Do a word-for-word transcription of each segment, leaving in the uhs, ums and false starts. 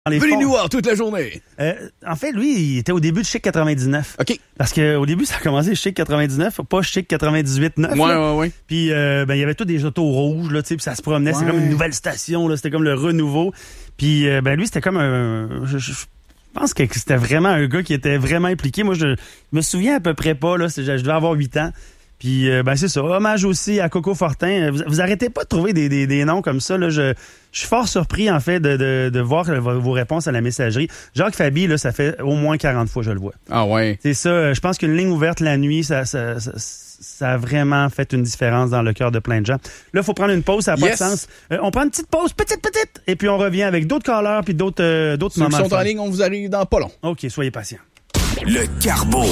Venez nous voir toute la journée. Euh, en fait, lui, il était au début de Chic quatre-vingt-dix-neuf. OK. Parce qu'au début, ça a commencé Chic quatre-vingt-dix-neuf, pas Chic quatre-vingt-dix-huit neuf. Ouais, ouais, ouais. Puis, euh, ben, il y avait tous des autos rouges, là, tu sais, puis ça se promenait. Ouais. C'est comme une nouvelle station, là. C'était comme le renouveau. Puis, euh, ben, lui, c'était comme un... Je, je, je pense que c'était vraiment un gars qui était vraiment impliqué. Moi, je, je me souviens à peu près pas, là. Je, je devais avoir huit ans. Puis, euh, ben, c'est ça. Hommage aussi à Coco Fortin. Vous, vous arrêtez pas de trouver des, des, des noms comme ça, là. Je, je suis fort surpris, en fait, de, de, de voir vos réponses à la messagerie. Jacques Fabi, là, ça fait au moins quarante fois, je le vois. Ah ouais. C'est ça. Je pense qu'une ligne ouverte la nuit, ça, ça, ça, ça a vraiment fait une différence dans le cœur de plein de gens. Là, il faut prendre une pause, ça n'a yes. pas de sens. Euh, on prend une petite pause, petite, petite, et puis on revient avec d'autres callers puis d'autres, euh, d'autres Ceux moments. Ceux qui sont en ligne, on vous arrive dans pas long. OK, soyez patients. Le Carbo.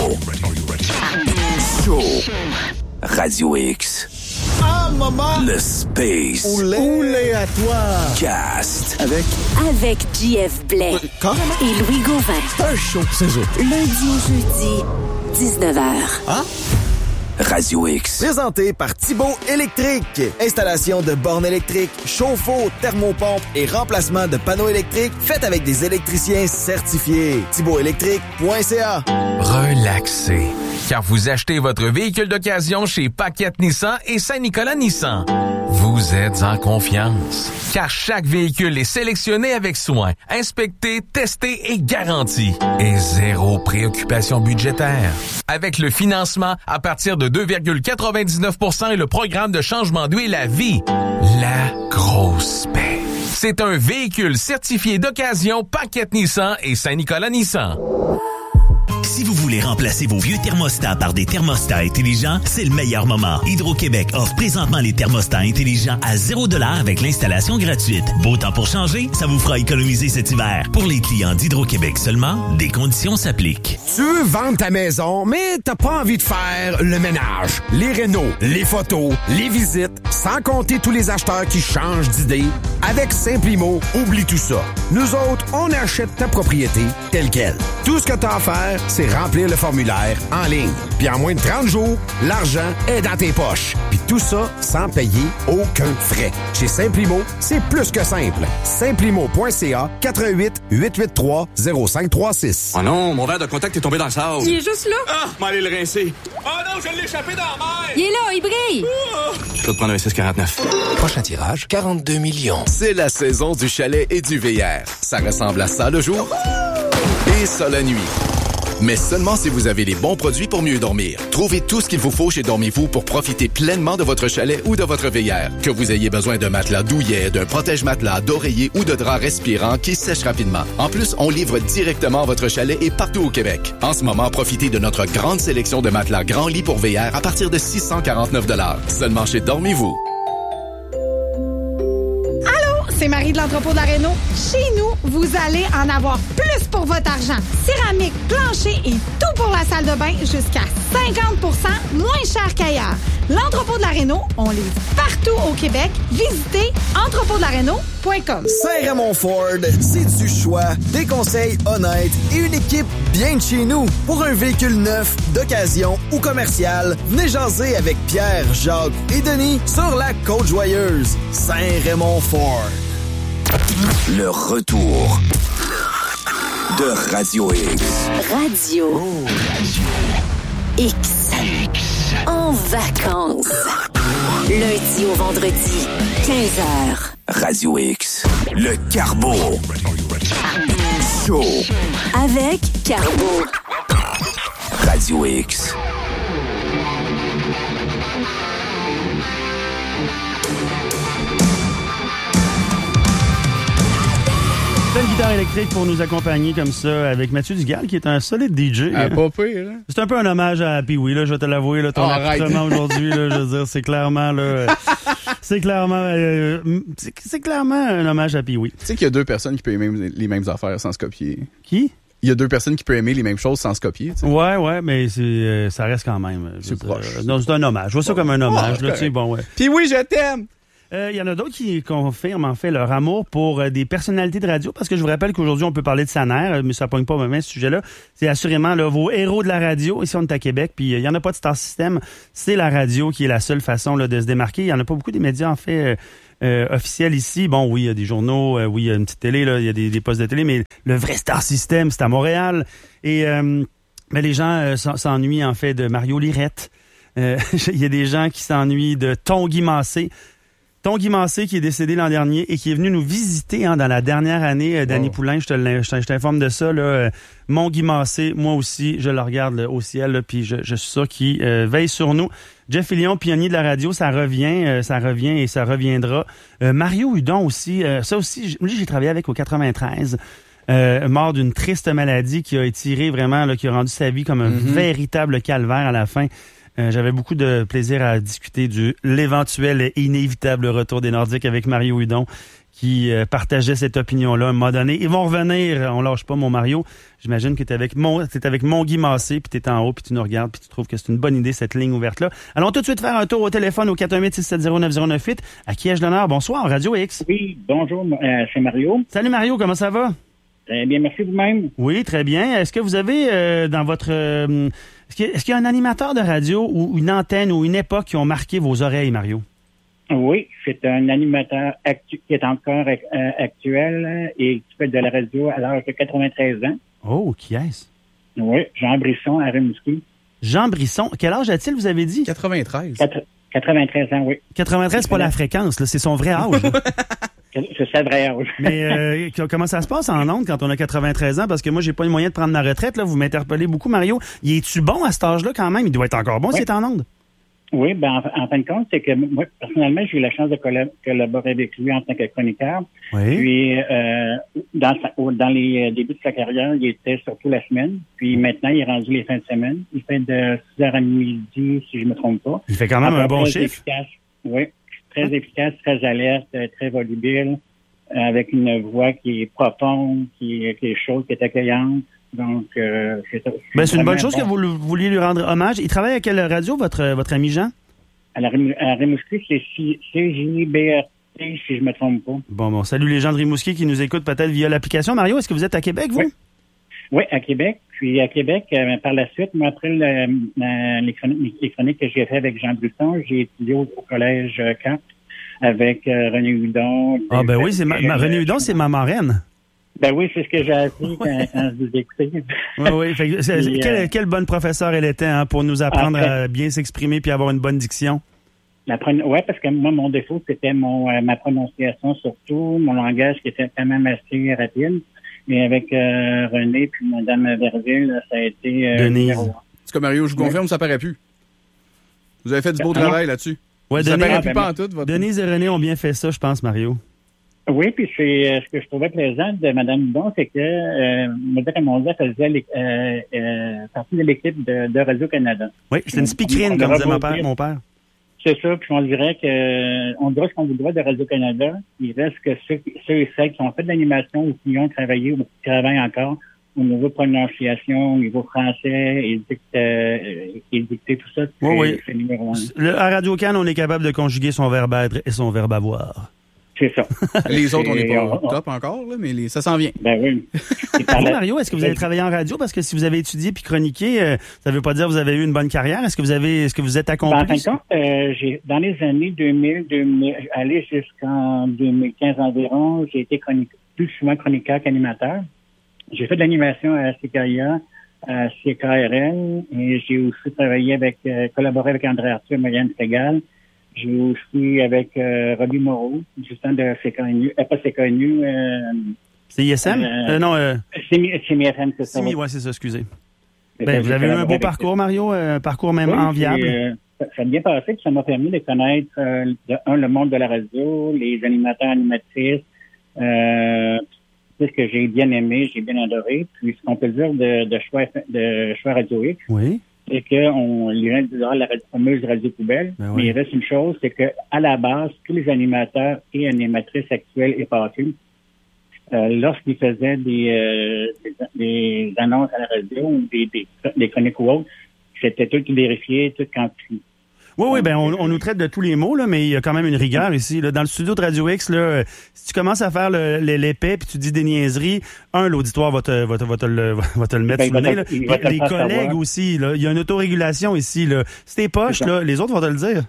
Show. Radio X. Ah, maman! Le Space. Oulé, Oulé à toi! Cast. Avec? Avec J F Blais. Carrément? Et Louis Gauvin. Un show, c'est ça. Lundi au jeudi, dix-neuf heures. Ah? Radio X. Présenté par Thibaut Électrique. Installation de bornes électriques, chauffe-eau, thermopompe et remplacement de panneaux électriques faites avec des électriciens certifiés. thibaut électrique point c a. Relaxez. Car vous achetez votre véhicule d'occasion chez Paquette Nissan et Saint-Nicolas Nissan. Vous êtes en confiance. Car chaque véhicule est sélectionné avec soin, inspecté, testé et garanti. Et zéro préoccupation budgétaire. Avec le financement à partir de deux virgule quatre-vingt-dix-neuf pour cent et le programme de changement d'huile à vie. La grosse paix. C'est un véhicule certifié d'occasion Paquette Nissan et Saint-Nicolas Nissan. Si vous voulez remplacer vos vieux thermostats par des thermostats intelligents, c'est le meilleur moment. Hydro-Québec offre présentement les thermostats intelligents à zéro dollar avec l'installation gratuite. Beau temps pour changer, ça vous fera économiser cet hiver. Pour les clients d'Hydro-Québec seulement, des conditions s'appliquent. Tu veux vendre ta maison, mais t'as pas envie de faire le ménage, les rénaux, les photos, les visites, sans compter tous les acheteurs qui changent d'idée. Avec Simplimo, oublie tout ça. Nous autres, on achète ta propriété telle quelle. Tout ce que t'as à faire, c'est remplir le formulaire en ligne. Puis en moins de trente jours, l'argent est dans tes poches. Puis tout ça sans payer aucun frais. Chez Simplimo, c'est plus que simple. Simplimo point c a quatre un huit, huit huit trois, zéro cinq trois six. Oh non, mon verre de contact est tombé dans le sable. Il est juste là. Ah, m'allez le rincer. Oh non, je l'ai échappé dans la mer. Il est là, il brille. Oh. Je vais te prendre un six quarante-neuf. Prochain tirage, quarante-deux millions. C'est la saison du chalet et du V R. Ça ressemble à ça le jour et ça la nuit. Mais seulement si vous avez les bons produits pour mieux dormir. Trouvez tout ce qu'il vous faut chez Dormez-vous pour profiter pleinement de votre chalet ou de votre V R. Que vous ayez besoin d'un matelas douillet, d'un protège-matelas, d'oreiller ou de drap respirant qui sèche rapidement. En plus, on livre directement à votre chalet et partout au Québec. En ce moment, profitez de notre grande sélection de matelas grand lit pour V R à partir de six cent quarante-neuf dollars. Seulement chez Dormez-vous. C'est Marie de l'entrepôt de la Réno. Chez nous, vous allez en avoir plus pour votre argent. Céramique, plancher et tout pour la salle de bain jusqu'à cinquante pour cent moins cher qu'ailleurs. L'entrepôt de la Réno, on livre partout au Québec. Visitez entrepôt de la réno point com. Saint-Raymond Ford, c'est du choix, des conseils honnêtes et une équipe bien de chez nous. Pour un véhicule neuf, d'occasion ou commercial, venez jaser avec Pierre, Jacques et Denis sur la Côte-Joyeuse. Saint-Raymond Ford. Le retour de Radio X. Radio, oh, Radio. X. X. En vacances. Lundi au vendredi, quinze heures. Radio X. Le Carbo. Show. Avec Carbo. Radio X. Une guitare électrique pour nous accompagner comme ça avec Mathieu Dugal qui est un solide D J. Ah, pas pire, hein? C'est un peu un hommage à Pee-Wee, là, je vais te l'avouer, là, ton oh, appartement aujourd'hui, là, je veux dire, c'est clairement, là, c'est clairement, euh, c'est, c'est clairement un hommage à Pee-Wee. Tu sais qu'il y a deux personnes qui peuvent aimer les mêmes affaires sans se copier. Qui? Il y a deux personnes qui peuvent aimer les mêmes choses sans se copier. Tu sais. Ouais, ouais, mais c'est, euh, ça reste quand même. C'est proche. Euh, non, c'est un hommage. Je vois ça comme un hommage, oh, là, tu sais, bon, ouais. Puis oui, je t'aime! Il y en a d'autres qui confirment en fait leur amour pour euh, des personnalités de radio, parce que je vous rappelle qu'aujourd'hui, on peut parler de Saner, mais ça ne pogne pas vraiment ce sujet-là. C'est assurément là, vos héros de la radio. Ici, on est à Québec, puis il n'y en a pas de star system. C'est la radio qui est la seule façon là, de se démarquer. Il n'y en a pas beaucoup des médias, en fait, euh, euh, officiels ici. Bon, oui, il y a des journaux, euh, oui, il y a une petite télé, là, il y a des, des postes de télé, mais le vrai star system, c'est à Montréal. Et euh, mais les gens euh, s'ennuient, en fait, de Mario Lirette. Euh, il y a des gens qui s'ennuient de Tanguy Massé. Tanguy Massé qui est décédé l'an dernier et qui est venu nous visiter hein, dans la dernière année. Euh, Danny oh. Poulain, je, te je t'informe de ça. Là, euh, mon Guy Massé, moi aussi, je le regarde là, au ciel, là, puis je, je suis sûr qu'il euh, veille sur nous. Jeff Fillion, pionnier de la radio, ça revient, euh, ça revient et ça reviendra. Euh, Mario Hudon aussi, euh, ça aussi, lui j'ai travaillé avec au quatre-vingt-treize. Euh, mort d'une triste maladie qui a étiré vraiment, là, qui a rendu sa vie comme un mm-hmm. véritable calvaire à la fin. Euh, j'avais beaucoup de plaisir à discuter de l'éventuel et inévitable retour des Nordiques avec Mario Hudon qui euh, partageait cette opinion-là à un moment donné. Ils vont revenir, on lâche pas mon Mario. J'imagine que t'es avec mon, t'es avec mon Guy Massé, puis t'es en haut, puis tu nous regardes, puis tu trouves que c'est une bonne idée cette ligne ouverte-là. Allons tout de suite faire un tour au téléphone au quatre un huit, six sept zéro, neuf zéro neuf huit. À qui ai-je l'honneur? Bonsoir, Radio X. Oui, bonjour, euh, c'est Mario. Salut Mario, comment ça va? Très bien, merci vous-même. Oui, très bien. Est-ce que vous avez euh, dans votre... Euh, est-ce, qu'il y a, est-ce qu'il y a un animateur de radio ou une antenne ou une époque qui ont marqué vos oreilles, Mario? Oui, c'est un animateur actu- qui est encore euh, actuel et qui fait de la radio à l'âge de quatre-vingt-treize ans. Oh, qui est-ce? Oui, Jean Brisson à Rimouski. Jean Brisson. Quel âge a-t-il, vous avez dit? quatre-vingt-treize. Quatre- quatre-vingt-treize ans, oui. quatre-vingt-treize, c'est pas la fréquence, là, c'est son vrai âge. C'est sa vraie âge. Mais euh, comment ça se passe en ondes quand on a quatre-vingt-treize ans? Parce que moi, j'ai pas les moyens de prendre ma retraite. Là. Vous m'interpellez beaucoup, Mario. Il est-tu bon à cet âge-là quand même? Il doit être encore bon oui. s'il est en ondes. Oui, ben en, en fin de compte, c'est que moi, personnellement, j'ai eu la chance de collab- collaborer avec lui en tant que chroniqueur. Oui. Puis, euh, dans, sa, dans les débuts de sa carrière, il était surtout la semaine. Puis maintenant, il est rendu les fins de semaine. Il fait de six heures à midi, si je me trompe pas. Il fait quand même un bon chiffre. Efficace. Oui, très ah. efficace, très alerte, très volubile, avec une voix qui est profonde, qui, qui est chaude, qui est accueillante. Donc, euh, c'est, c'est, ben, c'est une bonne chose bon. que vous, vous vouliez lui rendre hommage. Il travaille à quelle radio, votre, votre ami Jean? À, la, à Rimouski, c'est C J B R T, si je me trompe pas. Bon, bon, salut les gens de Rimouski qui nous écoutent peut-être via l'application. Mario, est-ce que vous êtes à Québec, vous? Oui, oui à Québec. Puis à Québec, euh, par la suite, moi, après le, euh, les, chroniques, les chroniques que j'ai fait avec Jean Brisson, j'ai étudié au, au collège Cap avec euh, René Hudon. Ah ben oui, c'est ma, ma, René Hudon, c'est ma marraine. Ben oui, c'est ce que j'ai appris quand, quand je vous ai écouté. Oui, oui. Fait que, c'est, puis, quelle, euh, quelle bonne professeure elle était hein, pour nous apprendre après, à bien s'exprimer puis avoir une bonne diction. Oui, parce que moi, mon défaut, c'était mon euh, ma prononciation surtout, mon langage qui était quand même assez rapide. Mais avec euh, René puis Mme Verville, ça a été... Euh, Denise. C'est comme Mario, je vous confirme, ouais. Ça paraît plus. Vous avez fait du beau ah, travail non. là-dessus. Ouais, ça Denise, paraît ah, plus ben, pas en tout. Votre... Denise et René ont bien fait ça, je pense, Mario. Oui, puis c'est euh, ce que je trouvais plaisant de Mme Hudon, c'est que euh, Mme Hudon faisait euh, euh, partie de l'équipe de, de Radio-Canada. Oui, c'est une speakerine, comme disait mon père, mon père. C'est ça, puis on dirait que on dirait ce qu'on voudrait de Radio-Canada. Il reste que ceux, ceux et celles qui ont fait de l'animation ou qui ont travaillé ou qui travaillent encore au niveau prononciation, au niveau français, et dicter, euh, et dicter tout ça, c'est, oui, c'est numéro un. Le, à Radio-Can, on est capable de conjuguer son verbe être et son verbe avoir. C'est ça. Les autres, on n'est pas au top encore, là, mais les, ça s'en vient. Ben oui. Vous, Mario, est-ce que vous avez travaillé en radio? Parce que si vous avez étudié puis chroniqué, euh, ça ne veut pas dire que vous avez eu une bonne carrière. Est-ce que vous avez, est-ce que vous êtes accompli? Ben, en fin de compte, euh, j'ai, dans les années deux mille, deux mille, allé jusqu'en deux mille quinze environ, j'ai été chronique, plus souvent chroniqueur qu'animateur. J'ai fait de l'animation à C K I A, à C K R L, et j'ai aussi travaillé avec, euh, collaboré avec André Arthur et Marianne Segal. J'ai aussi avec euh, Robbie Moreau, justement de C K N U, euh, pas C K N U. Euh, c'est I S M? Euh, euh, non, euh... C M I F M, c'est ça. C M I, ouais, c'est ça, excusez. Ben, vous avez eu un beau parcours, Mario, euh, un parcours même oui, enviable. Euh, ça, ça a bien passé, puis ça m'a permis de connaître, euh, de, un, le monde de la radio, les animateurs, animatrices, euh, c'est ce que j'ai bien aimé, j'ai bien adoré. Puis, ce qu'on peut dire de, de choix, de choix Radio X. Oui. C'est qu'on lui disait la fameuse radio poubelle. Ben oui. Mais il reste une chose, c'est que à la base, tous les animateurs et animatrices actuels et passés, euh, lorsqu'ils faisaient des, euh, des, des annonces à la radio ou des, des, des chroniques ou autres, c'était tout vérifié, tout quantifié. Oui, oui, ben on, on nous traite de tous les mots, là, mais il y a quand même une rigueur ici. Là. Dans le studio de Radio X, là, si tu commences à faire le, le, l'épais puis tu dis des niaiseries, un, l'auditoire va te, va te, va te, le, va te le mettre Ben, sous le nez. Là. Les, les collègues savoir. aussi, là, il y a une autorégulation ici. Là. Si t'es poche, là, les autres vont te le dire.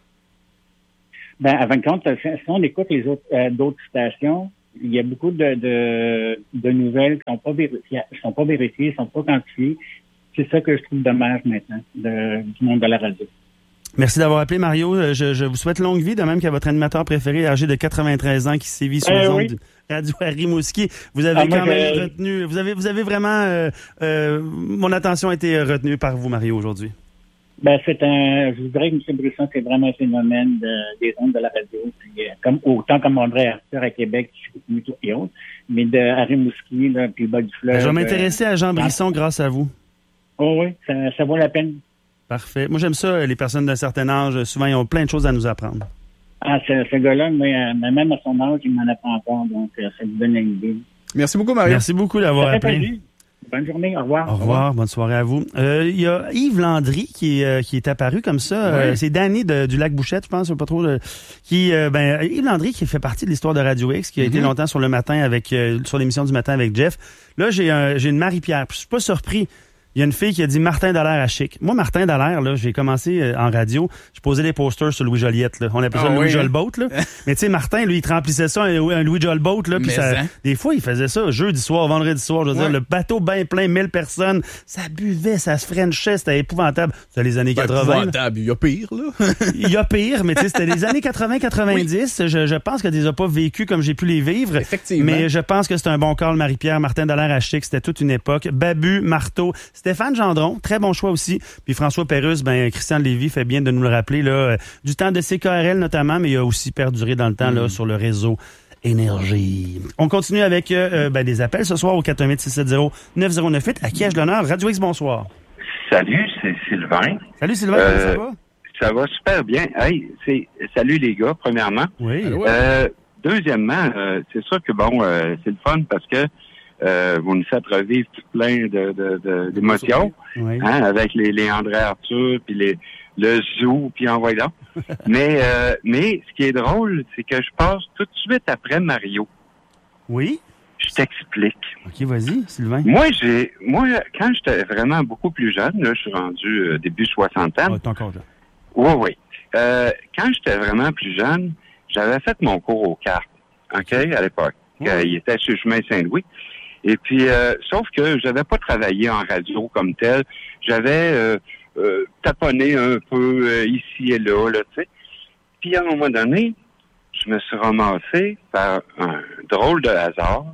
Ben, à fin de compte, si on écoute les autres euh, d'autres stations, il y a beaucoup de, de, de nouvelles qui sont pas vérifiées, sont pas vérifiées, sont pas quantifiées. C'est ça que je trouve dommage maintenant de, du monde de la radio. Merci d'avoir appelé, Mario. Je, je vous souhaite longue vie, de même qu'à votre animateur préféré, âgé de quatre-vingt-treize ans, qui sévit sur euh, les ondes oui. du Radio à Rimouski. Vous avez ah, quand moi, même je... retenu, vous avez, vous avez vraiment, euh, euh, mon attention a été retenue par vous, Mario, aujourd'hui. Ben, c'est un, je vous dirais que M. Brisson, c'est vraiment un phénomène de, des ondes de la radio. Puis, euh, comme, autant comme André Arthur à Québec et autres, mais de à Rimouski, là, puis bas du fleuve. Je vais m'intéresser euh, à Jean Brisson ah. grâce à vous. Oh oui, ça, ça vaut la peine. Parfait. Moi, j'aime ça, les personnes d'un certain âge, souvent, ils ont plein de choses à nous apprendre. Ah, ce, ce gars-là, mais, mais même à son âge, il m'en apprend encore, donc euh, ça vous donne une idée. Merci beaucoup, Mario. Merci beaucoup d'avoir appelé. Plaisir. Bonne journée, au revoir. Au revoir, bonne soirée à vous. Euh, il y a Yves Landry qui, euh, qui est apparu comme ça. Oui. Euh, c'est Danny de, du Lac-Bouchette, je pense, pas trop. De, qui, euh, ben, Yves Landry qui fait partie de l'histoire de Radio X, qui a mm-hmm. été longtemps sur le matin avec, euh, sur l'émission du matin avec Jeff. Là, j'ai, un, j'ai une Marie-Pierre. Je suis pas surpris. Il y a une fille qui a dit Martin Dallaire à Chic. Moi, Martin Dallaire, là, j'ai commencé euh, en radio. Je posais des posters sur Louis Joliette, là. On appelait ça oh, Louis oui, Jolboat, là. Mais tu sais, Martin, lui, il te remplissait ça, un, un Louis Jolboat, là. Puis ça, hein? Des fois, il faisait ça jeudi soir, vendredi soir. Je veux ouais. dire, le bateau bien plein, mille personnes. Ça buvait, ça se frenchait, c'était épouvantable. C'était les années ben, quatre-vingts. Épouvantable. Il y a pire, là. Il y a pire, mais tu sais, c'était les années quatre-vingts quatre-vingt-dix. Oui. Je, je pense que tu les as pas vécus comme j'ai pu les vivre. Effectivement. Mais je pense que c'est un bon call, Marie-Pierre. Martin Dallaire à Chic, c'était toute une époque. Babu, Marteau, Stéphane Gendron. Très bon choix aussi. Puis François Pérusse, ben Christian Lévy fait bien de nous le rappeler là, euh, du temps de C K R L notamment, mais il a aussi perduré dans le temps mmh. là sur le réseau Énergie. On continue avec euh, ben, des appels ce soir au quatre un huit six sept zéro neuf zéro neuf huit. À qui ai-je l'honneur? Radio X, bonsoir. Salut, c'est Sylvain. Salut Sylvain, euh, comment ça va? Ça va super bien. Hey, c'est salut les gars, premièrement. Oui. Euh, deuxièmement, euh, c'est sûr que bon, euh, c'est le fun parce que Euh, vous nous faites revivre tout plein de, de, de, d'émotions, oui. hein, avec les, les André Arthur, puis les, le zoo, puis en voyant. mais, euh, mais ce qui est drôle, c'est que je passe tout de suite après Mario. Oui? Je t'explique. OK, vas-y, Sylvain. Moi, j'ai, moi, quand j'étais vraiment beaucoup plus jeune, là, je suis rendu euh, début soixantaine. Ah, t'es encore là. Oui, oui. Euh, quand j'étais vraiment plus jeune, j'avais fait mon cours aux cartes, OK, à l'époque. Oui. Euh, il était sur le chemin Saint-Louis. Et puis, euh, sauf que j'avais pas travaillé en radio comme tel. J'avais euh, euh, taponné un peu euh, ici et là, là, tu sais. Puis, à un moment donné, je me suis ramassé par un drôle de hasard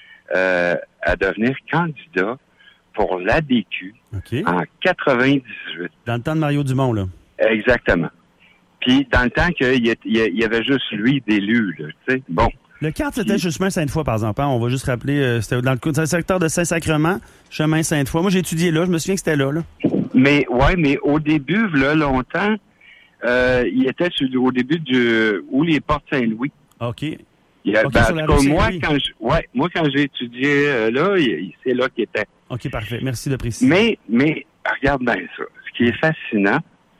euh, à devenir candidat pour l'A D Q okay. en quatre-vingt-dix-huit. Dans le temps de Mario Dumont, là. Exactement. Puis, dans le temps qu'il y, y, y avait juste lui d'élu, là, tu sais. Bon. Le quart, c'était sur le chemin Sainte-Foy, par exemple. Hein? On va juste rappeler, euh, c'était dans le, dans le secteur de Saint-Sacrement, chemin Sainte-Foy. Moi, j'ai étudié là. Je me souviens que c'était là. là. Mais, ouais, mais au début, là, longtemps, euh, il était sur, au début du, où les portes Saint-Louis. OK. Il y a, okay, ben, en tout cas, moi, quand je, ouais, moi, quand j'ai étudié euh, là, il, c'est là qu'il était. OK, parfait. Merci de préciser. Mais, mais, regarde bien ça. Ce qui est fascinant,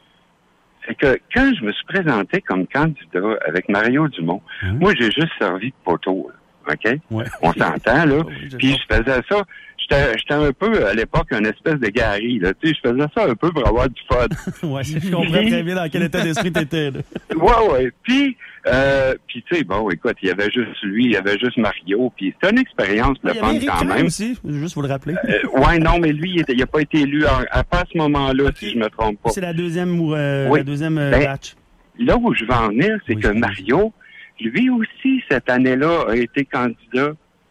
c'est que quand je me suis présenté comme candidat avec Mario Dumont, mmh. moi, j'ai juste servi de poteau, là, OK? Ouais. On s'entend, là. Oui, puis je faisais ça. J'étais, j'étais un peu, à l'époque, une espèce de gary, là. Tu sais, je faisais ça un peu pour avoir du fun. ouais, je comprends très bien dans quel état d'esprit t'étais, là. ouais, ouais. Puis, euh, puis tu sais, bon, écoute, il y avait juste lui, il y avait juste Mario, puis c'était une expérience de fun quand même. aussi, juste vous le rappeler. Euh, ouais, non, mais lui, il n'a pas été élu à, à pas ce moment-là, okay. si je me trompe pas. C'est la deuxième, euh, oui. la deuxième euh, ben, batch. Là où je veux en venir, c'est oui, que Mario, lui aussi, cette année-là, a été candidat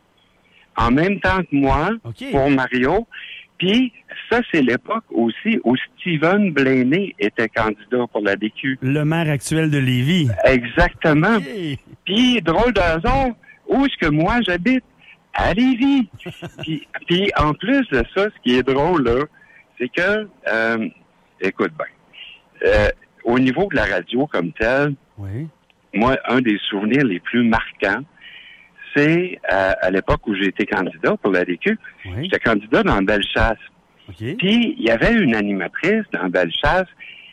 en même temps que moi, okay. pour Mario. Puis, ça, c'est l'époque aussi où Steven Blaney était candidat pour la D Q. Le maire actuel de Lévis. Exactement. Okay. Puis, drôle de hasard, où est-ce que moi j'habite? À Lévis. puis, puis, en plus de ça, ce qui est drôle, là, c'est que, euh, écoute bien, euh, au niveau de la radio comme telle, oui. moi, un des souvenirs les plus marquants, c'est à, à l'époque où j'ai été candidat pour la D Q. Oui. J'étais candidat dans Bellechasse. Okay. Puis, il y avait une animatrice dans Bellechasse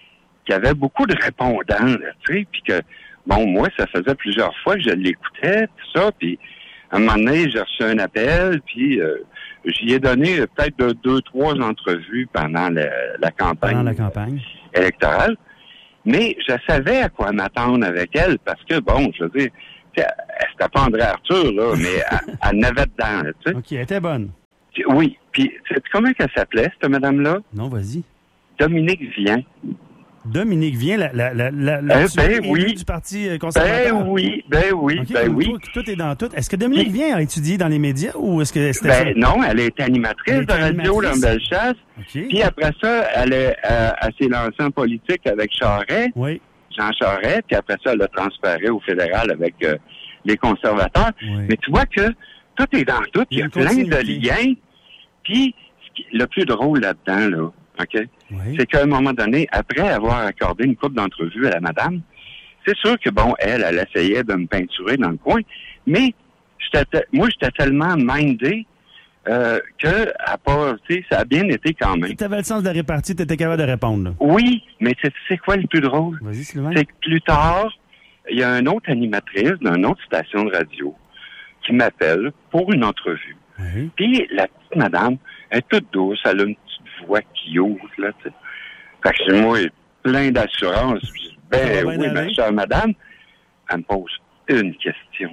qu'il y avait beaucoup de répondants, là, tu sais, puis que, bon, moi, ça faisait plusieurs fois que je l'écoutais, tout ça, puis à un moment donné, j'ai reçu un appel, puis euh, j'y ai donné peut-être deux, deux, trois entrevues pendant la, la campagne. Pendant la campagne. Électorale. Mais je savais à quoi m'attendre avec elle, parce que, bon, je veux dire, c'était pas André Arthur, là, mais elle, elle n'avait dedans, là, tu sais. OK, elle était bonne. Oui. Puis, sais-tu comment elle s'appelait, cette madame-là? Non, vas-y. Dominique Vien. Dominique Vien, la, la, la, la, la euh, ben oui. du Parti conservateur. Ben oui, ben oui, okay, ben donc, oui. Tout, tout est dans tout. Est-ce que Dominique Vien a étudié dans les médias ou est-ce que c'était ben, ça? Non, elle est animatrice elle de radio dans Bellechasse. Okay. Puis après ça, elle, est, euh, elle s'est lancée en politique avec Charest, oui. Jean Charest, puis après ça, elle a transféré au fédéral avec euh, les conservateurs. Oui. Mais tu vois que tout est dans tout. Il y a, il y a plein de liens. Puis, le plus drôle là-dedans, là, OK? Oui. C'est qu'à un moment donné, après avoir accordé une couple d'entrevues à la madame, c'est sûr que, bon, elle, elle essayait de me peinturer dans le coin, mais j'étais, moi, j'étais tellement mindé euh, que, à part, tu sais, ça a bien été quand même. Tu avais le sens de la répartie, tu étais capable de répondre, là. Oui, mais c'est, c'est quoi le plus drôle? Vas-y, Sylvain. C'est que plus tard, il y a une autre animatrice d'une autre station de radio qui m'appelle pour une entrevue. Oui. Puis la petite madame, elle est toute douce, elle a une petite voix qui ouvre, là, tu sais. Fait que c'est moi, plein d'assurance. Je dis, ben oui, ma chère madame. Elle me pose une question.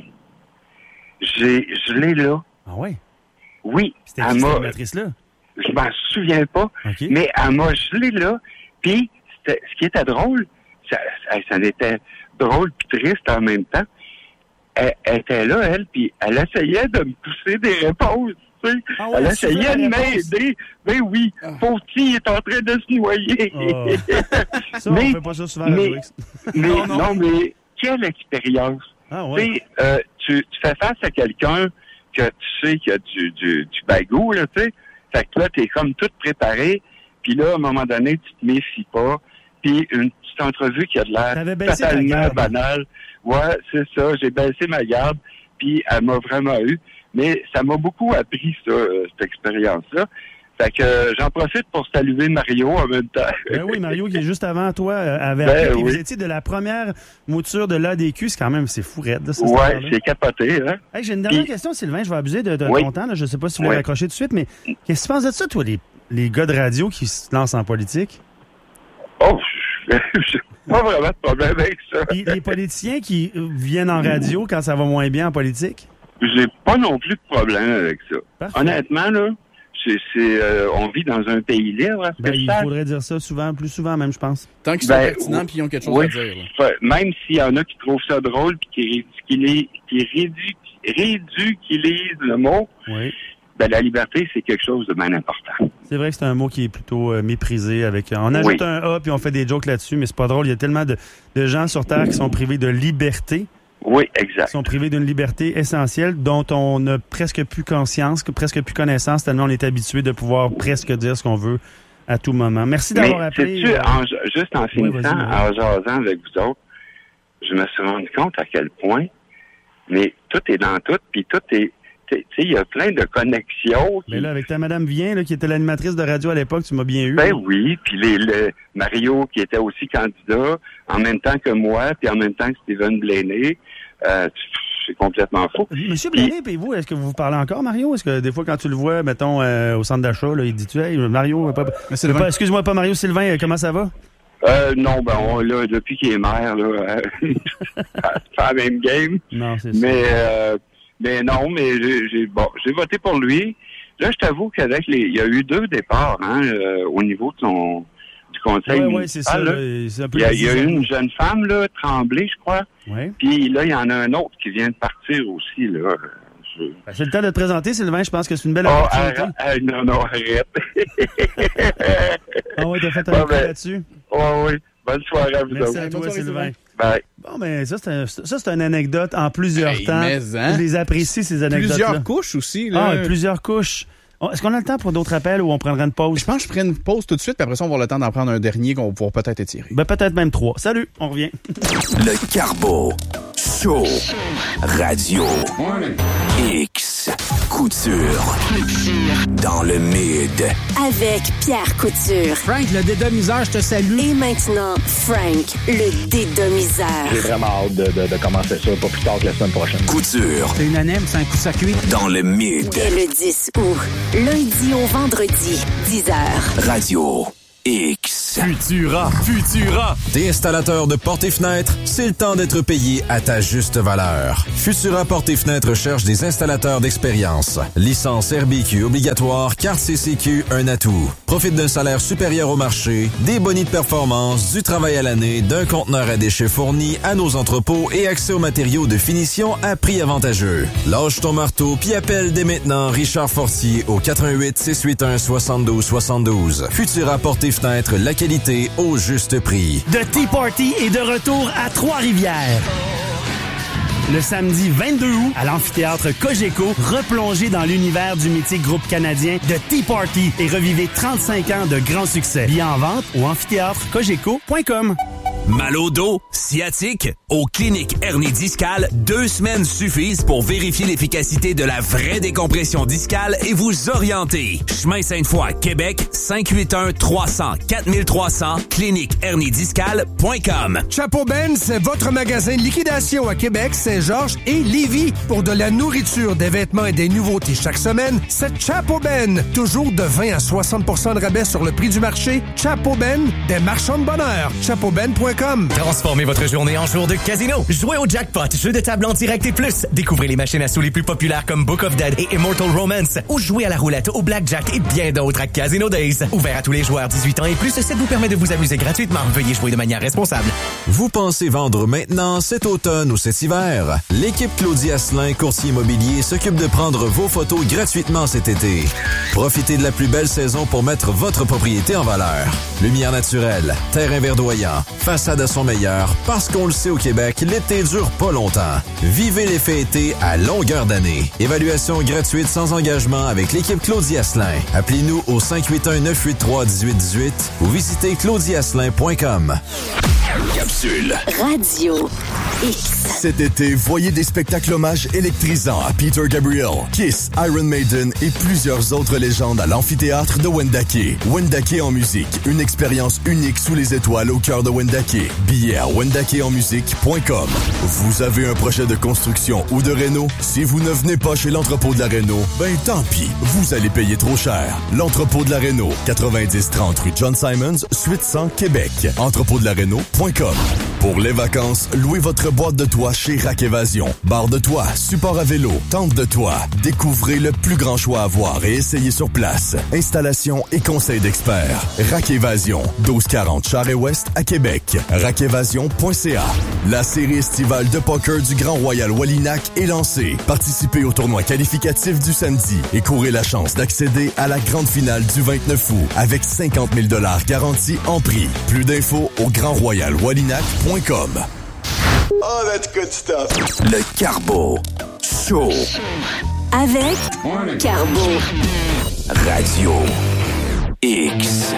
J'ai, je l'ai là. Ah ouais? Oui. C'était qui, cette animatrice-là? Je m'en souviens pas. Okay. Mais elle m'a gelé là. Puis, c'était, ce qui était drôle, ça, ça, ça était drôle puis triste en même temps. Elle, elle était là, elle, puis elle essayait de me pousser des réponses. Tu sais. Ah ouais, elle essayait de m'aider. Ben oui, ah. Pauvre petit, il est en train de se noyer. Oh. Ça, mais, on fait pas ça souvent mais, à mais, non, non. non, mais quelle expérience. Ah ouais. Tu sais, euh, tu, tu fais face à quelqu'un que tu sais qu'il y a du, du, du bagou, là, tu sais. Fait que là, t'es comme tout préparé, puis là, à un moment donné, tu te méfies pas, puis une petite entrevue qui a de l'air totalement banale. Ouais, c'est ça, j'ai baissé ma garde, puis elle m'a vraiment eu. Mais ça m'a beaucoup appris, ça, euh, cette expérience-là. Fait que euh, j'en profite pour saluer Mario en même temps. Ben oui, Mario qui est juste avant toi euh, avait ben appris. Oui. Vous étiez de la première mouture de l'A D Q, c'est quand même, c'est fou raide. Ça, ouais, c'est capoté, hein. Hey, j'ai une dernière Puis, question, Sylvain, je vais abuser de, de oui. ton temps, là. Je sais pas si vous voulez oui. raccrocher tout de suite, mais qu'est-ce que tu penses de ça, toi, les, les gars de radio qui se lancent en politique? Oh, j'ai pas vraiment de problème avec ça. Puis les politiciens qui viennent en radio quand ça va moins bien en politique? J'ai pas non plus de problème avec ça. Parfait. Honnêtement, là, c'est, c'est, euh, on vit dans un pays libre. À ce ben, que il je faudrait dire ça souvent, plus souvent même, je pense. Tant qu'ils ben, sont pertinents et qu'ils ont quelque chose oui, à dire. Là. Même s'il y en a qui trouvent ça drôle puis qui, qui, qui ridiculisent le mot, oui. ben, la liberté, c'est quelque chose de bien important. C'est vrai que c'est un mot qui est plutôt euh, méprisé. Avec, on ajoute oui. un A puis on fait des jokes là-dessus, mais c'est pas drôle. Il y a tellement de, de gens sur Terre qui sont privés de liberté. Oui, exact. Qui sont privés d'une liberté essentielle dont on n'a presque plus conscience, presque plus connaissance, tellement on est habitué de pouvoir presque dire ce qu'on veut à tout moment. Merci d'avoir mais appelé. Sais-tu, en, juste en finissant, oui, en jasant avec vous autres, je me suis rendu compte à quel point, mais tout est dans tout, puis tout est... Tu sais, il y a plein de connexions. Qui... Mais là, avec ta Madame Vien, là, qui était l'animatrice de radio à l'époque, tu m'as bien eu. Ben oui, puis les, les Mario, qui était aussi candidat, en même temps que moi, puis en même temps que Steven Blaney. Euh, c'est complètement faux. Monsieur Blaney, puis vous, est-ce que vous vous parlez encore, Mario? Est-ce que des fois, quand tu le vois, mettons, euh, au centre d'achat, là, il dit-tu, hey, Mario, pas, pas, excuse-moi, pas Mario, Sylvain, comment ça va? Euh, non, ben, on, là, depuis qu'il est maire, là, euh, c'est pas la même game. Non, c'est mais, ça. Euh, mais non, mais j'ai, j'ai, bon, j'ai voté pour lui. Là, je t'avoue qu'avec les, il y a eu deux départs, hein, euh, au niveau de son, du conseil ouais, municipal. Ouais, c'est ça, là. Là, c'est un peu il y a, il y a eu une jeune femme, là, Tremblay, je crois. Ouais. Puis là, il y en a un autre qui vient de partir aussi, là. Je... Ben, c'est le temps de te présenter, Sylvain. Je pense que c'est une belle oh, opportunité. Arrête, arrête, non, non, arrête. Ah oui, t'as fait un bon, coup ben, là-dessus. Oui, oui. Bonne soirée à vous. Merci autres. à toi, Bonne soirée, Sylvain. Bye. Bon, ben, ça, c'est, un, ça, c'est une anecdote en plusieurs hey, temps. Mais, hein? Je les apprécie, ces anecdotes-là. Plusieurs couches aussi. Là. Ah, plusieurs couches. Est-ce qu'on a le temps pour d'autres appels ou on prendra une pause? Je pense que je ferai une pause tout de suite, puis après ça, on va avoir le temps d'en prendre un dernier qu'on va pouvoir peut-être étirer. Ben, peut-être même trois. Salut, on revient. Le Carbo Show Radio X. X. Couture. Dans le mid. Avec Pierre Couture. Frank, le dédomiseur, je te salue. Et maintenant, Frank, le dédomiseur. J'ai vraiment hâte de, de, de commencer ça, pas plus tard que la semaine prochaine. Couture. C'est unanime, c'est un coup de circuit. Dans le mid. Dès le dix août, lundi au vendredi, dix heures. Radio X. Futura, Futura. T'es installateur de portes et fenêtres? C'est le temps d'être payé à ta juste valeur. Futura Portes et Fenêtres cherche des installateurs d'expérience. Licence R B Q obligatoire, carte C C Q, un atout. Profite d'un salaire supérieur au marché, des bonus de performance, du travail à l'année, d'un conteneur à déchets fourni à nos entrepôts et accès aux matériaux de finition à prix avantageux. Lâche ton marteau puis appelle dès maintenant Richard Fortier au quatre un huit, six huit un, six deux six deux. Futura Portes et Fenêtres, la qualité au juste prix. The Tea Party est de retour à Trois-Rivières. Le samedi vingt-deux août, à l'amphithéâtre Cogeco, replongez dans l'univers du mythique groupe canadien The Tea Party et revivez trente-cinq ans de grands succès. Billets en vente au amphithéâtre cogeco point com. Mal au dos, sciatique, aux cliniques hernie discale, deux semaines suffisent pour vérifier l'efficacité de la vraie décompression discale et vous orienter. Chemin Sainte-Foy, Québec, cinq huit un, trois cents, quatre trois cents, clinique hernie discale point com. Chapeau Ben, c'est votre magasin de liquidation à Québec, Saint-Georges et Lévis. Pour de la nourriture, des vêtements et des nouveautés chaque semaine, c'est Chapeau Ben. Toujours de vingt à soixante pour cent de rabais sur le prix du marché. Chapeau Ben, des marchands de bonheur. chapeau ben point com. Transformez votre journée en jour de casino. Jouez au jackpot, jeu de table en direct et plus. Découvrez les machines à sous les plus populaires comme Book of Dead et Immortal Romance. Ou jouez à la roulette, au blackjack et bien d'autres à Casino Days. Ouvert à tous les joueurs dix-huit ans et plus, ça vous permet de vous amuser gratuitement. Veuillez jouer de manière responsable. Vous pensez vendre maintenant, cet automne ou cet hiver? L'équipe Claudie Asselin, courtier immobilier, s'occupe de prendre vos photos gratuitement cet été. Profitez de la plus belle saison pour mettre votre propriété en valeur. Lumière naturelle, terrain verdoyant, façade à son meilleur, parce qu'on le sait au Québec, l'été dure pas longtemps. Vivez l'effet été à longueur d'année. Évaluation gratuite sans engagement avec l'équipe Claudie Asselin. Appelez-nous au cinq huit un, neuf huit trois, un huit un huit ou visitez claudie asselin point com. Capsule. Radio X. Cet été, voyez des spectacles hommages électrisants à Peter Gabriel, Kiss, Iron Maiden et plusieurs autres légendes à l'amphithéâtre de Wendake. Wendake en musique, une expérience unique sous les étoiles au cœur de Wendake. Billets à wendake en musique point com. Vous avez un projet de construction ou de réno? Si vous ne venez pas chez l'entrepôt de la réno, ben tant pis, vous allez payer trop cher. L'entrepôt de la réno, quatre-vingt-dix trente rue John Simons, suite cent, Québec. entrepôt de la réno point com. Pour les vacances, louez votre boîte de toit chez Rack Évasion. Barre de toit, support à vélo, tente de toit. Découvrez le plus grand choix à voir et essayez sur place. Installation et conseils d'experts. Rack Évasion, douze quarante Charest-Ouest à Québec. rack évasion point c a. La série estivale de poker du Grand Royal Wallinac est lancée. Participez au tournoi qualificatif du samedi et courez la chance d'accéder à la grande finale du vingt-neuf août avec cinquante mille dollars garantis en prix. Plus d'infos au grand royal wallinac point com. Oh, that's good stuff. Le Carbo Show. Avec Carbo. Radio X.